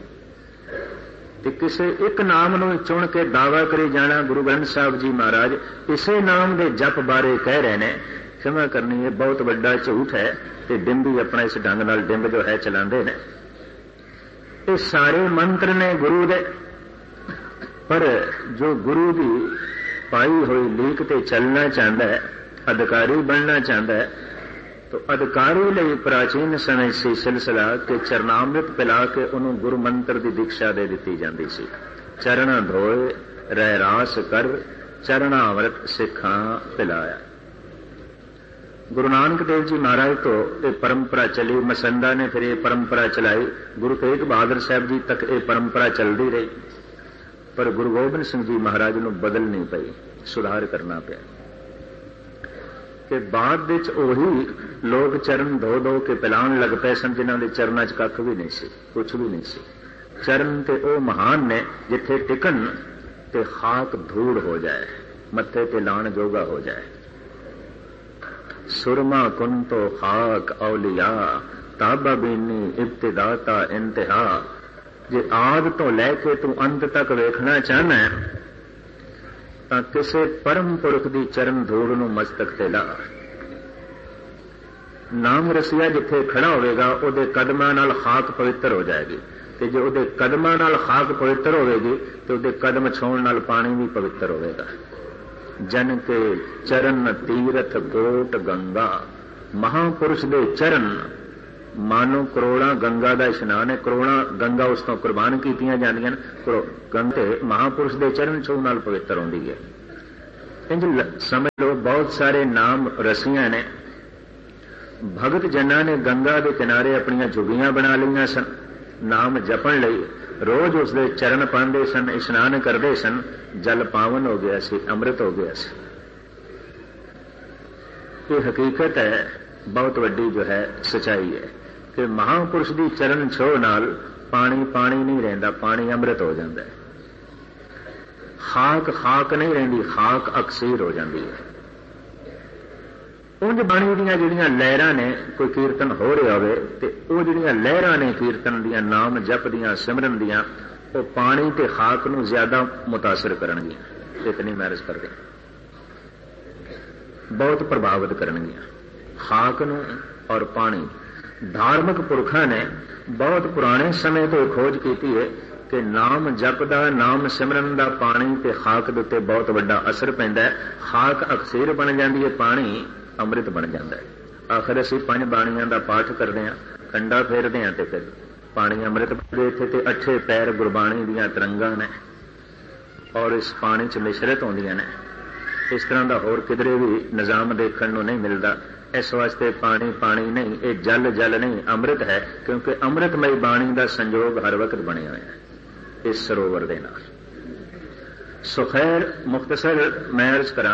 ते किसी एक नाम नूं चुन के दावा करी जाना। गुरु ग्रंथ साहब जी महाराज इसे नाम दे जप बारे कह रहे ने। क्षमा करनी है, बहुत बड़ा झूठ है ते डिंब भी अपना इस ढंग नाल डिंब जो है चलाते ने। ये सारे मंत्र ने गुरु दे, पर जो गुरु की पाई हुई लीक ते चलना चाहता है, अधिकारी बनना चाहता है, तो अधिकारी लिए प्राचीन समय से सिलसिला के चरनामृत पिला के उन्होंने गुरु मंत्र की दीक्षा दे दी जाती सी। चरण धोए रह रास कर, चरणामृत सिखा पिलाया। गुरु नानक देव जी महाराज तो ये परंपरा चली, मसंदा ने फिर ये परंपरा चलाई, गुरु तेग बहादुर साहब जी तक ये परंपरा चलती रही। पर गुरु गोबिंद सिंह जी महाराज नूं बदलनी पई, सुधार करना पिया। कि बाद विच ओही लोग चरण धो धो के पिलाण लग पे सन जिन्हां दे चरनां च कख भी नहीं सी, कुछ भी नहीं सी। चरण ते ओ महान ने जिथे टिकन ते खाक धूड़ हो जाए, मत्थे ते लाण जोगा हो जाए। सुरमा कुन तो खाक औलिया, ताबा बीनी इब्तिदाता इंतहा। जे आद तो लैके तू अंत तक वेखना चाहना है तां किसे परम पुरख दी चरण धूड़ नूं मस्तक ते ला। नाम रसिया जिथे खड़ा होवेगा उहदे कदमां नाल खाक पवित्र हो जाएगी, ते जे उहदे कदमां नाल खाक पवित्र होवेगी ते उहदे कदम छूण नाल पानी भी पवित्र होवेगा। जन के चरण तीरथ कोट गंगा। महापुरुष दे चरण मानो करोड़ां गंगा का इशनान है, करोड़ां गंगा उस तो कुर्बान कीतियां जांदियां ने। गंगा महापुरुष के चरण छूह नाल पवित्र होंदी है। इंज समझ लो बहुत सारे नाम रसियां ने। भगत जਨਾਂ ने गंगा के किनारे अपनियां झुग्गियां बना लईआं सन, नाम जपण लई रोज उसके चरण पांदे सन, इशनान करते सन, जल पावन हो गया सी, अमृत हो गया सी। ये हकीकत है, बहुत वड्डी जो है सच्चाई है कि महापुरुष की चरण छोह नाल पानी पानी नहीं रहिंदा, पानी अमृत हो जाता है। खाक खाक नहीं रहिंदी, खाक अकसीर हो जाती है। उंज बाणी दीयां जिहड़ियां लहरां ने, कोई कीर्तन हो रहा होवे ते ओह जिहड़ियां लहरां ने कीर्तन दीयां, नाम जप दीयां, सिमरन दीयां, ओह पानी ते खाक नूं ज्यादा मुतासर करनगियां, इतनी मैरिज करदे बहुत प्रभावित करनगियां खाक नूं और पानी। धार्मिक पुरखा ने बहुत पुराने समय तो खोज की है कि नाम जप दा, नाम सिमरन दा पानी ते खाक दे उत्ते बहुत वड्डा असर पैंदा है। खाक अकसीर बन जाती है, पानी अमृत बन जाता है। आखिर असीं पंज बाणियां दा पाठ करते हैं, कंडा फेरते हैं तो फिर पानी अमृत बनदे। इत्थे ते अठे पैर गुरबाणी दीयां तरंगां ने और इस पानी च मिश्रित होंदियां ने। इस तरह का होर किधरे भी निजाम देखने को नहीं मिलता। इस वास्ते पानी पानी नहीं, ये जल जल नहीं, अमृत है, क्योंकि अमृतमई बाणी का संयोग हर वक्त बने हुए है इस सरोवर के नाल। सो खैर मुख्तसर मैं अर्ज करा,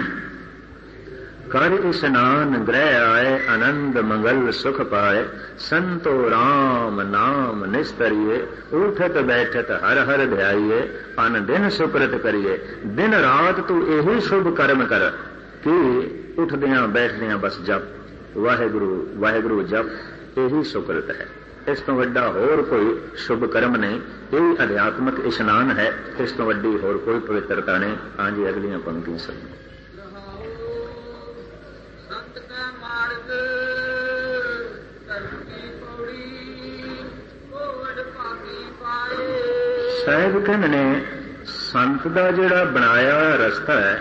कर इशनान ग्रह आए, आनंद मंगल सुख पाए, संतो राम नाम निस्तरिए, उठत बैठत हर हर ध्याइए, अन दिन सुकृत करिए, दिन रात तू यही शुभ कर्म कर कि उठदियां बैठदियां बस जप, वाहेगुरु वाहेगुरु जप, यही सुकृत है। इस तो वड्डा होर कोई शुभ कर्म नहीं, यही अध्यात्मक इशनान है। इस तो वड्डी होर कोई पवित्रता नहीं। आज अगलियां पंक्तियां सब साहिब कहने ने संत का जिहड़ा बनाया हुआ रस्ता है,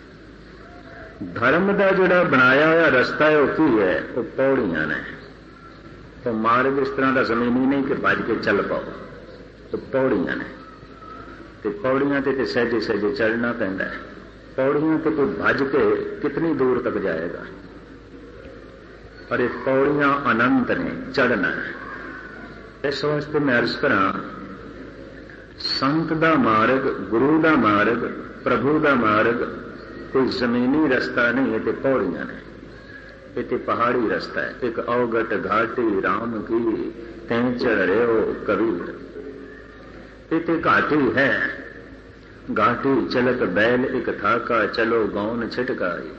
धर्म का जिहड़ा बनाया हुआ रस्ता है, वह की है? वो पौड़ियां ने। तो मार्ग इस तरह का जमीनी नहीं कि भज के चल पाओ, तो पौड़ियां ने। तो पौड़ियां ते सहजे सहजे चढ़ना पैंदा है। पौड़ियां ते कोई भज के कितनी दूर तक जाएगा, और ये पौड़ियां अनंत ने, चढ़ना है। इस वास्ते मैं अर्ज करा, संत दा मार्ग, गुरु दा मार्ग, प्रभु दा मार्ग कोई जमीनी रस्ता नहीं है, ते पौड़ियां ने। ये ते पहाड़ी रस्ता है। एक अवगट घाटी राम की तें चढ़ रहे हो कबीर, ये ते घाटी है। घाटी चलत बैल एक थाका, चलो गौन छिटकाई।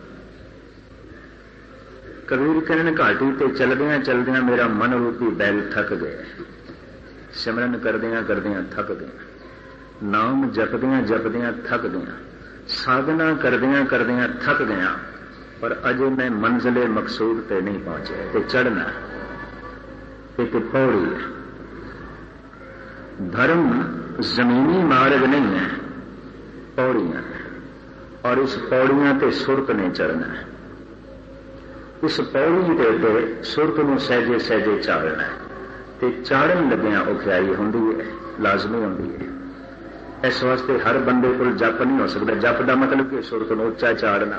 कबीर कहने घाटी ते चलदियां चलदियां मेरा मन रूपी बैल थक गया, सिमरन करदियां करदियां थक गया, नाम जपदियां जपदियां थक गया, साधना करदियां करदियां थक गया, पर अजे मैं मंजिले मकसूद पे नहीं पहुंचे। ते चढ़ना एक पौड़ी है। धर्म जमीनी मार्ग नहीं है, पौड़ियां है, और इस पौड़ियां ते सुरत ने चढ़ना है। इस पौड़ी के उत्ते सुरत नूं सहजे सहजे चाड़ना है। ते चाड़न लग्या औखियाई होंदी है, लाजमी होंदी है। इस वास्ते हर बंदे को जप नहीं हो सकता। जप का मतलब कि सुरत नूं उच्चा चाड़ना।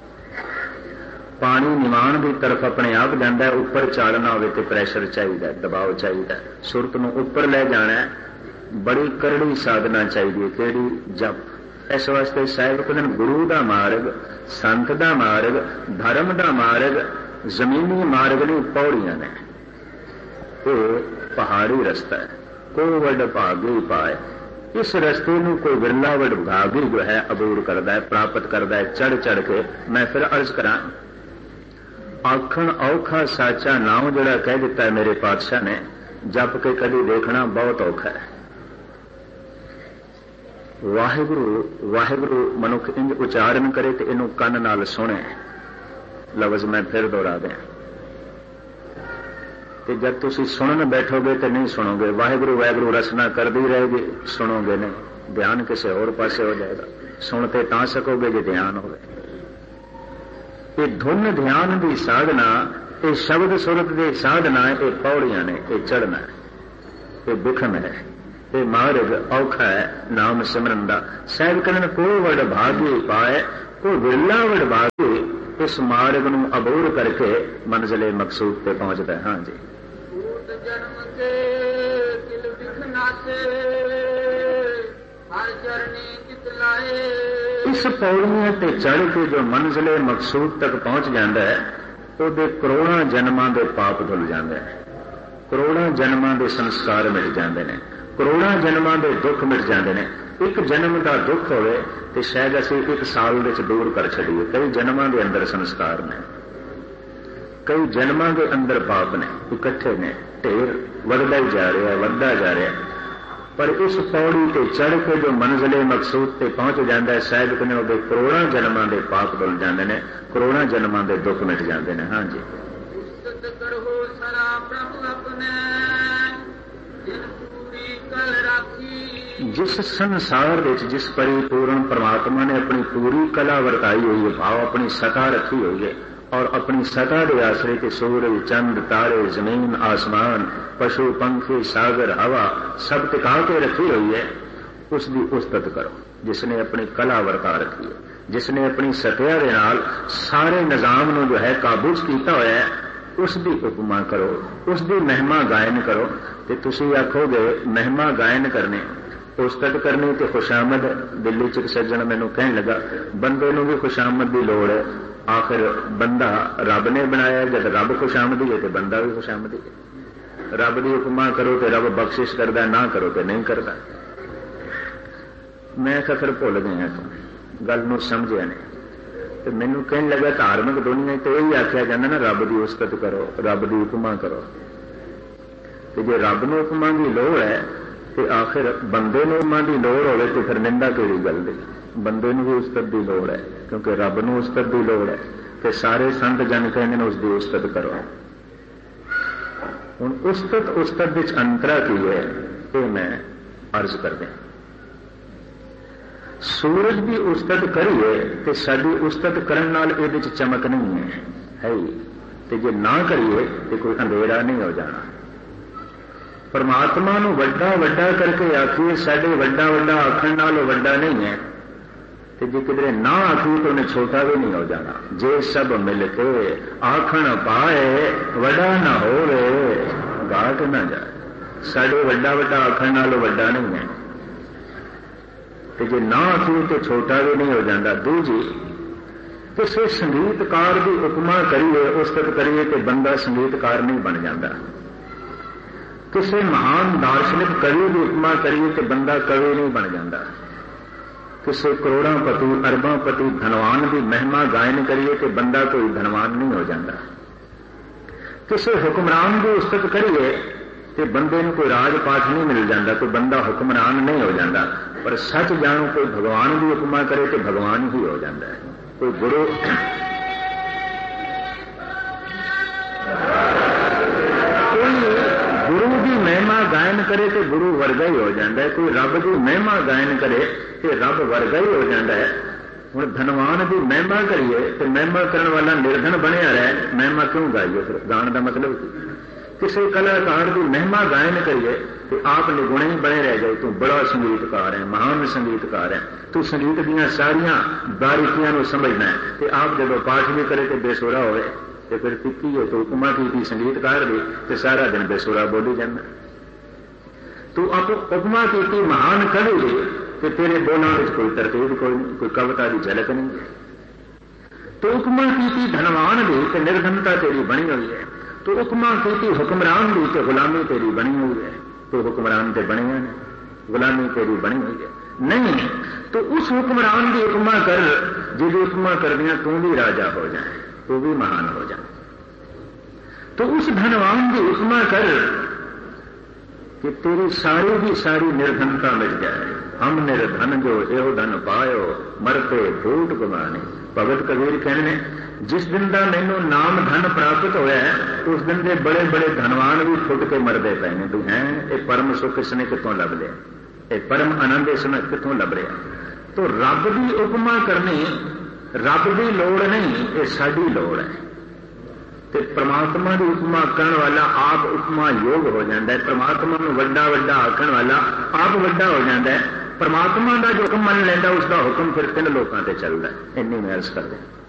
पानी निवाण की तरफ अपने आप जाता है, उपर चाड़ना हो तो प्रैशर चाहिए, दबाव चाहिए। सुरत नूं उपर ले जाना है, बड़ी करड़ी साधना चाहिए। केड़ी? जप। इस वास्ते साहिब कहते गुरु का मार्ग, संत का मार्ग, धर्म का मार्ग जमीनी मार्ग नहीं, पौड़ियां ने। तो पहाड़ी रस्ता है। को वड भागी पाए, इस रस्ते नूं कोई विरला वड भागी जो है अबूर करता है, प्राप्त करता है चढ़ चढ़ के। मैं फिर अर्ज करा, आखण औखा साचा नाम जोड़ा कह दिता है मेरे पातशाह ने, जप के कभी देखना बहुत औखा है। वाहिगुरु वाहिगुरु मनुख इंज उच्चारण करे तो इनू कन नाल सुने। लफ्ज मैं फिर दोहरा दें, तो जब तुसी सुनन बैठोगे तो नहीं सुनोगे। वाहिगुरु वाहिगुरु रसना करदी रहेगी, सुनोगे नहीं, ध्यान किसी होर पासे हो जाएगा। सुनते तां सकोगे जो ध्यान होवे। ये धुन ध्यान की साधना ये शब्द सुरत की साधना है, ये पौड़ियां ने, ये चढ़ना है, ये बिखम है, ये मार्ग औखा है नाम सिमरन का। साहिब कहने को वड भागी पाए, को विरला वड भागी इस मार्ग नूं अबूर करके मंजिले मकसूद पे पहुंचता है। हाँ जी, जन्म के दिल बिखनाते हर चरनी कितलाए। इस पौड़ियां ते चढ़ के जो मंजिले मकसूद तक पहुंच जाता है, ਉਹਦੇ ਕਰੋੜਾਂ ਜਨਮਾਂ ਦੇ ਪਾਪ ਧੁੱਲ ਜਾਂਦੇ ਨੇ, ਕਰੋੜਾਂ ਜਨਮਾਂ ਦੇ ਸੰਸਕਾਰ ਮਿਟ ਜਾਂਦੇ ਨੇ, ਕਰੋੜਾਂ ਜਨਮਾਂ ਦੇ ਦੁੱਖ ਮਿਟ ਜਾਂਦੇ ਨੇ। ਇੱਕ ਜਨਮ ਦਾ ਦੁੱਖ ਹੋਵੇ ਤੇ ਸ਼ਾਇਦ ਅਸੀਂ ਇੱਕ ਸਾਲ ਵਿੱਚ ਦੂਰ ਕਰ ਛੱਡੀਏ। ਕਈ ਜਨਮਾਂ ਦੇ ਅੰਦਰ ਸੰਸਕਾਰ ਨੇ, ਕਈ ਜਨਮਾਂ ਦੇ ਅੰਦਰ ਪਾਪ ਨੇ, ਇਕੱਠੇ ਨੇ, ਢੇਰ ਵੱਧਦਾ ਹੀ ਜਾ ਰਿਹਾ, ਵੱਧਦਾ ਜਾ ਰਿਹਾ। ਪਰ ਇਸ ਪੌੜੀ ਤੇ ਚੜ੍ਹ ਕੇ ਜੋ ਮੰਜ਼ਿਲੇ ਮਕਸੂਦ ਤੇ ਪਹੁੰਚ ਜਾਂਦਾ ਹੈ, ਸਾਹਿਬ ਕਹਿੰਦੇ ਉਹਦੇ ਕਰੋੜਾਂ ਜਨਮਾਂ ਦੇ ਪਾਪ ਧੁੱਲ ਜਾਂਦੇ ਨੇ, ਕਰੋੜਾਂ ਜਨਮਾਂ ਦੇ ਦੁੱਖ ਮਿਟ ਜਾਂਦੇ ਨੇ। ਹਾਂਜੀ, ਜਿਸ ਸੰਸਾਰ ਵਿੱਚ ਜਿਸ ਪਰਿਪੂਰਨ ਪਰਮਾਤਮਾ ਨੇ ਆਪਣੀ ਪੂਰੀ ਕਲਾ ਵਰਤਾਈ ਹੋਈ ਹੈ, ਭਾਵ ਆਪਣੀ ਸਤਾ ਰੱਖੀ ਹੋਈ ਹੈ, और अपनी सता के आश्रय के सूरज चंद तारे जमीन आसमान पशु पंखी सागर हवा सब टिका के रखी हुई है, उसकी उस्तत करो। जिसने अपनी कला वरता रखी है, जिसने अपनी सत्या के नाल सारे निजाम नूं जो है काबू च कीता होया है, उसकी उपमा करो, उसकी महिमा गायन करो। ते तुसीं आखोगे महिमा गायन करने, उस्तत करनी ते खुशामद। दिल्ली च एक सज्जन मैनूं कहण लगा, बंदे नूं भी खुशामद की लोड़ है। आखिर बंदा रब ने बनाया, जब रब खुशामदी है तो बंदा भी खुशामदी है। रब की उपमा करो तो रब बख्शिश करता, ना करो तो नहीं करता। मैं फिर भुल गया तू गल नूं समझिया नहीं। तो मैनूं कहण लगा धार्मिक दुनिया तो यही आख्या जाता ना, रब की उस्तत करो, रब की उपमा करो। तो जे रब नूं उपमा की लोड़ है तो आखिर बंदे नूं उपमा की लोड़ होवे तो फिर निंदा किहड़ी गल दी। बंदे नूं भी उस्तत की लोड़ है, क्योंकि रब नूं उस्तत की लोड़ है। तो सारे संत जन कहते हैं उसकी उस्तत करो। हुण उस्तत उस्तत विच अंतरा की है, ये मैं अर्ज कर दें। सूरज की उस्तत करिए तो साडी उस्तत करन नाल इहदे विच चमक नहीं है, है ही। ते जे ना करिए तो कोई अंधेरा नहीं हो जाना। परमात्मा नूं वड्डा वड्डा करके आखिए, साडे वड्डा वड्डा आखण नाल वड्डा नहीं है। तो जे किधरे ना आखी तो उन्हें छोटा भी नहीं हो जाना। जे सब मिलके आखण पाए वड्डा ना होवे, घाट ना जाए। साडे वड्डा वड्डा आखण नाल वड्डा नहीं है। तो जे ना आखी तो छोटा भी नहीं हो जाता। दूजी, किसी संगीतकार की उपमा करिए, उस्तत करिए तो बंदा संगीतकार नहीं बन जाता। किसी महान दार्शनिक कवि की उपमा करिए तो बंदा कवि नहीं बन जाता। किसी करोड़ांपति अरबांपति धनवान की महिमा गायन करिए तो बंदा कोई धनवान नहीं हो जाता। किसी हुक्मरान की उस्तत करिए तो बंदे को कोई राजपाठ नहीं मिल जाता, कोई बंदा हुक्मरान नहीं हो जाता। पर सच जानो कोई भगवान की उपमा करे तो भगवान ही हो जाता है। कोई गुरु गुरु की महिमा गायन करे तो गुरु वर्गा ही हो जाता है। कोई रब की महिमा गायन करे तो रब वर्गा ही हो जाता है। हुण धनवान की महिमा करिए तो महिमा करने वाला निर्धन बनया रहे, महिमा क्यों गाइए? फिर गाने का मतलब किसी कलाकार की महिमा गायन करिए तो आप निगुणे ही बने रह जाए। तू बड़ा संगीतकार है, महान संगीतकार है, तू संगीत दियां सारियां बारीकियां नूं समझना है। तो आप जब पाठ भी करे तो बेसुरा होवे तो फिर टिक्की है तो उपमा की संगीतकार की तो सारा दिन बेसुरा बोली जाना। तू आप उपमा की महान कवि जी तो तेरे बोलों में कोई तरतीब कोई नहीं, कोई कविता की झलक नहीं है। तो उपमा की धनवान भी तो निर्धनता तेरी बनी हुई है। तो उपमा की हुक्मरान भी तो गुलामी तेरी बनी हुई है। तो हुक्मरान तो बने हैं, गुलामी तेरी बनी हुई है नहीं। तो उस हुक्मरान की उपमा कर जिसकी उपमा कर दिया तू भी राजा हो जाए, तू भी महान हो जाए। तो उस धनवान की उपमा कर कि तेरी सारी की सारी निर्धनता मिट जाए। हम निर्धन जो एहो धन पायो मरते फूट गवाने। भगत कबीर कहने जिस दिन का मैनू नाम धन प्राप्त होया है उस दिन के बड़े बड़े धनवान भी फुट के मरते पे ने। तू है ये परम सुख इसने कितों लभ लिया, ये परम आनंद इसने कितों लभ लिया। तो रब की उपमा करनी रब की लोड़ नहीं, ये साडी लोड़ है। ਤੇ परमात्मा की उपमा आखण वाला आप उपमा योग हो जाता है। परमात्मा को वड्डा वड्डा आखण वाला आप वड्डा हो जाता है। परमात्मा का जो हुक्म मन लेंदा उसका हुक्म फिर तीन लोगों से चलता है। इन्नी मैं अर्ज कर दें।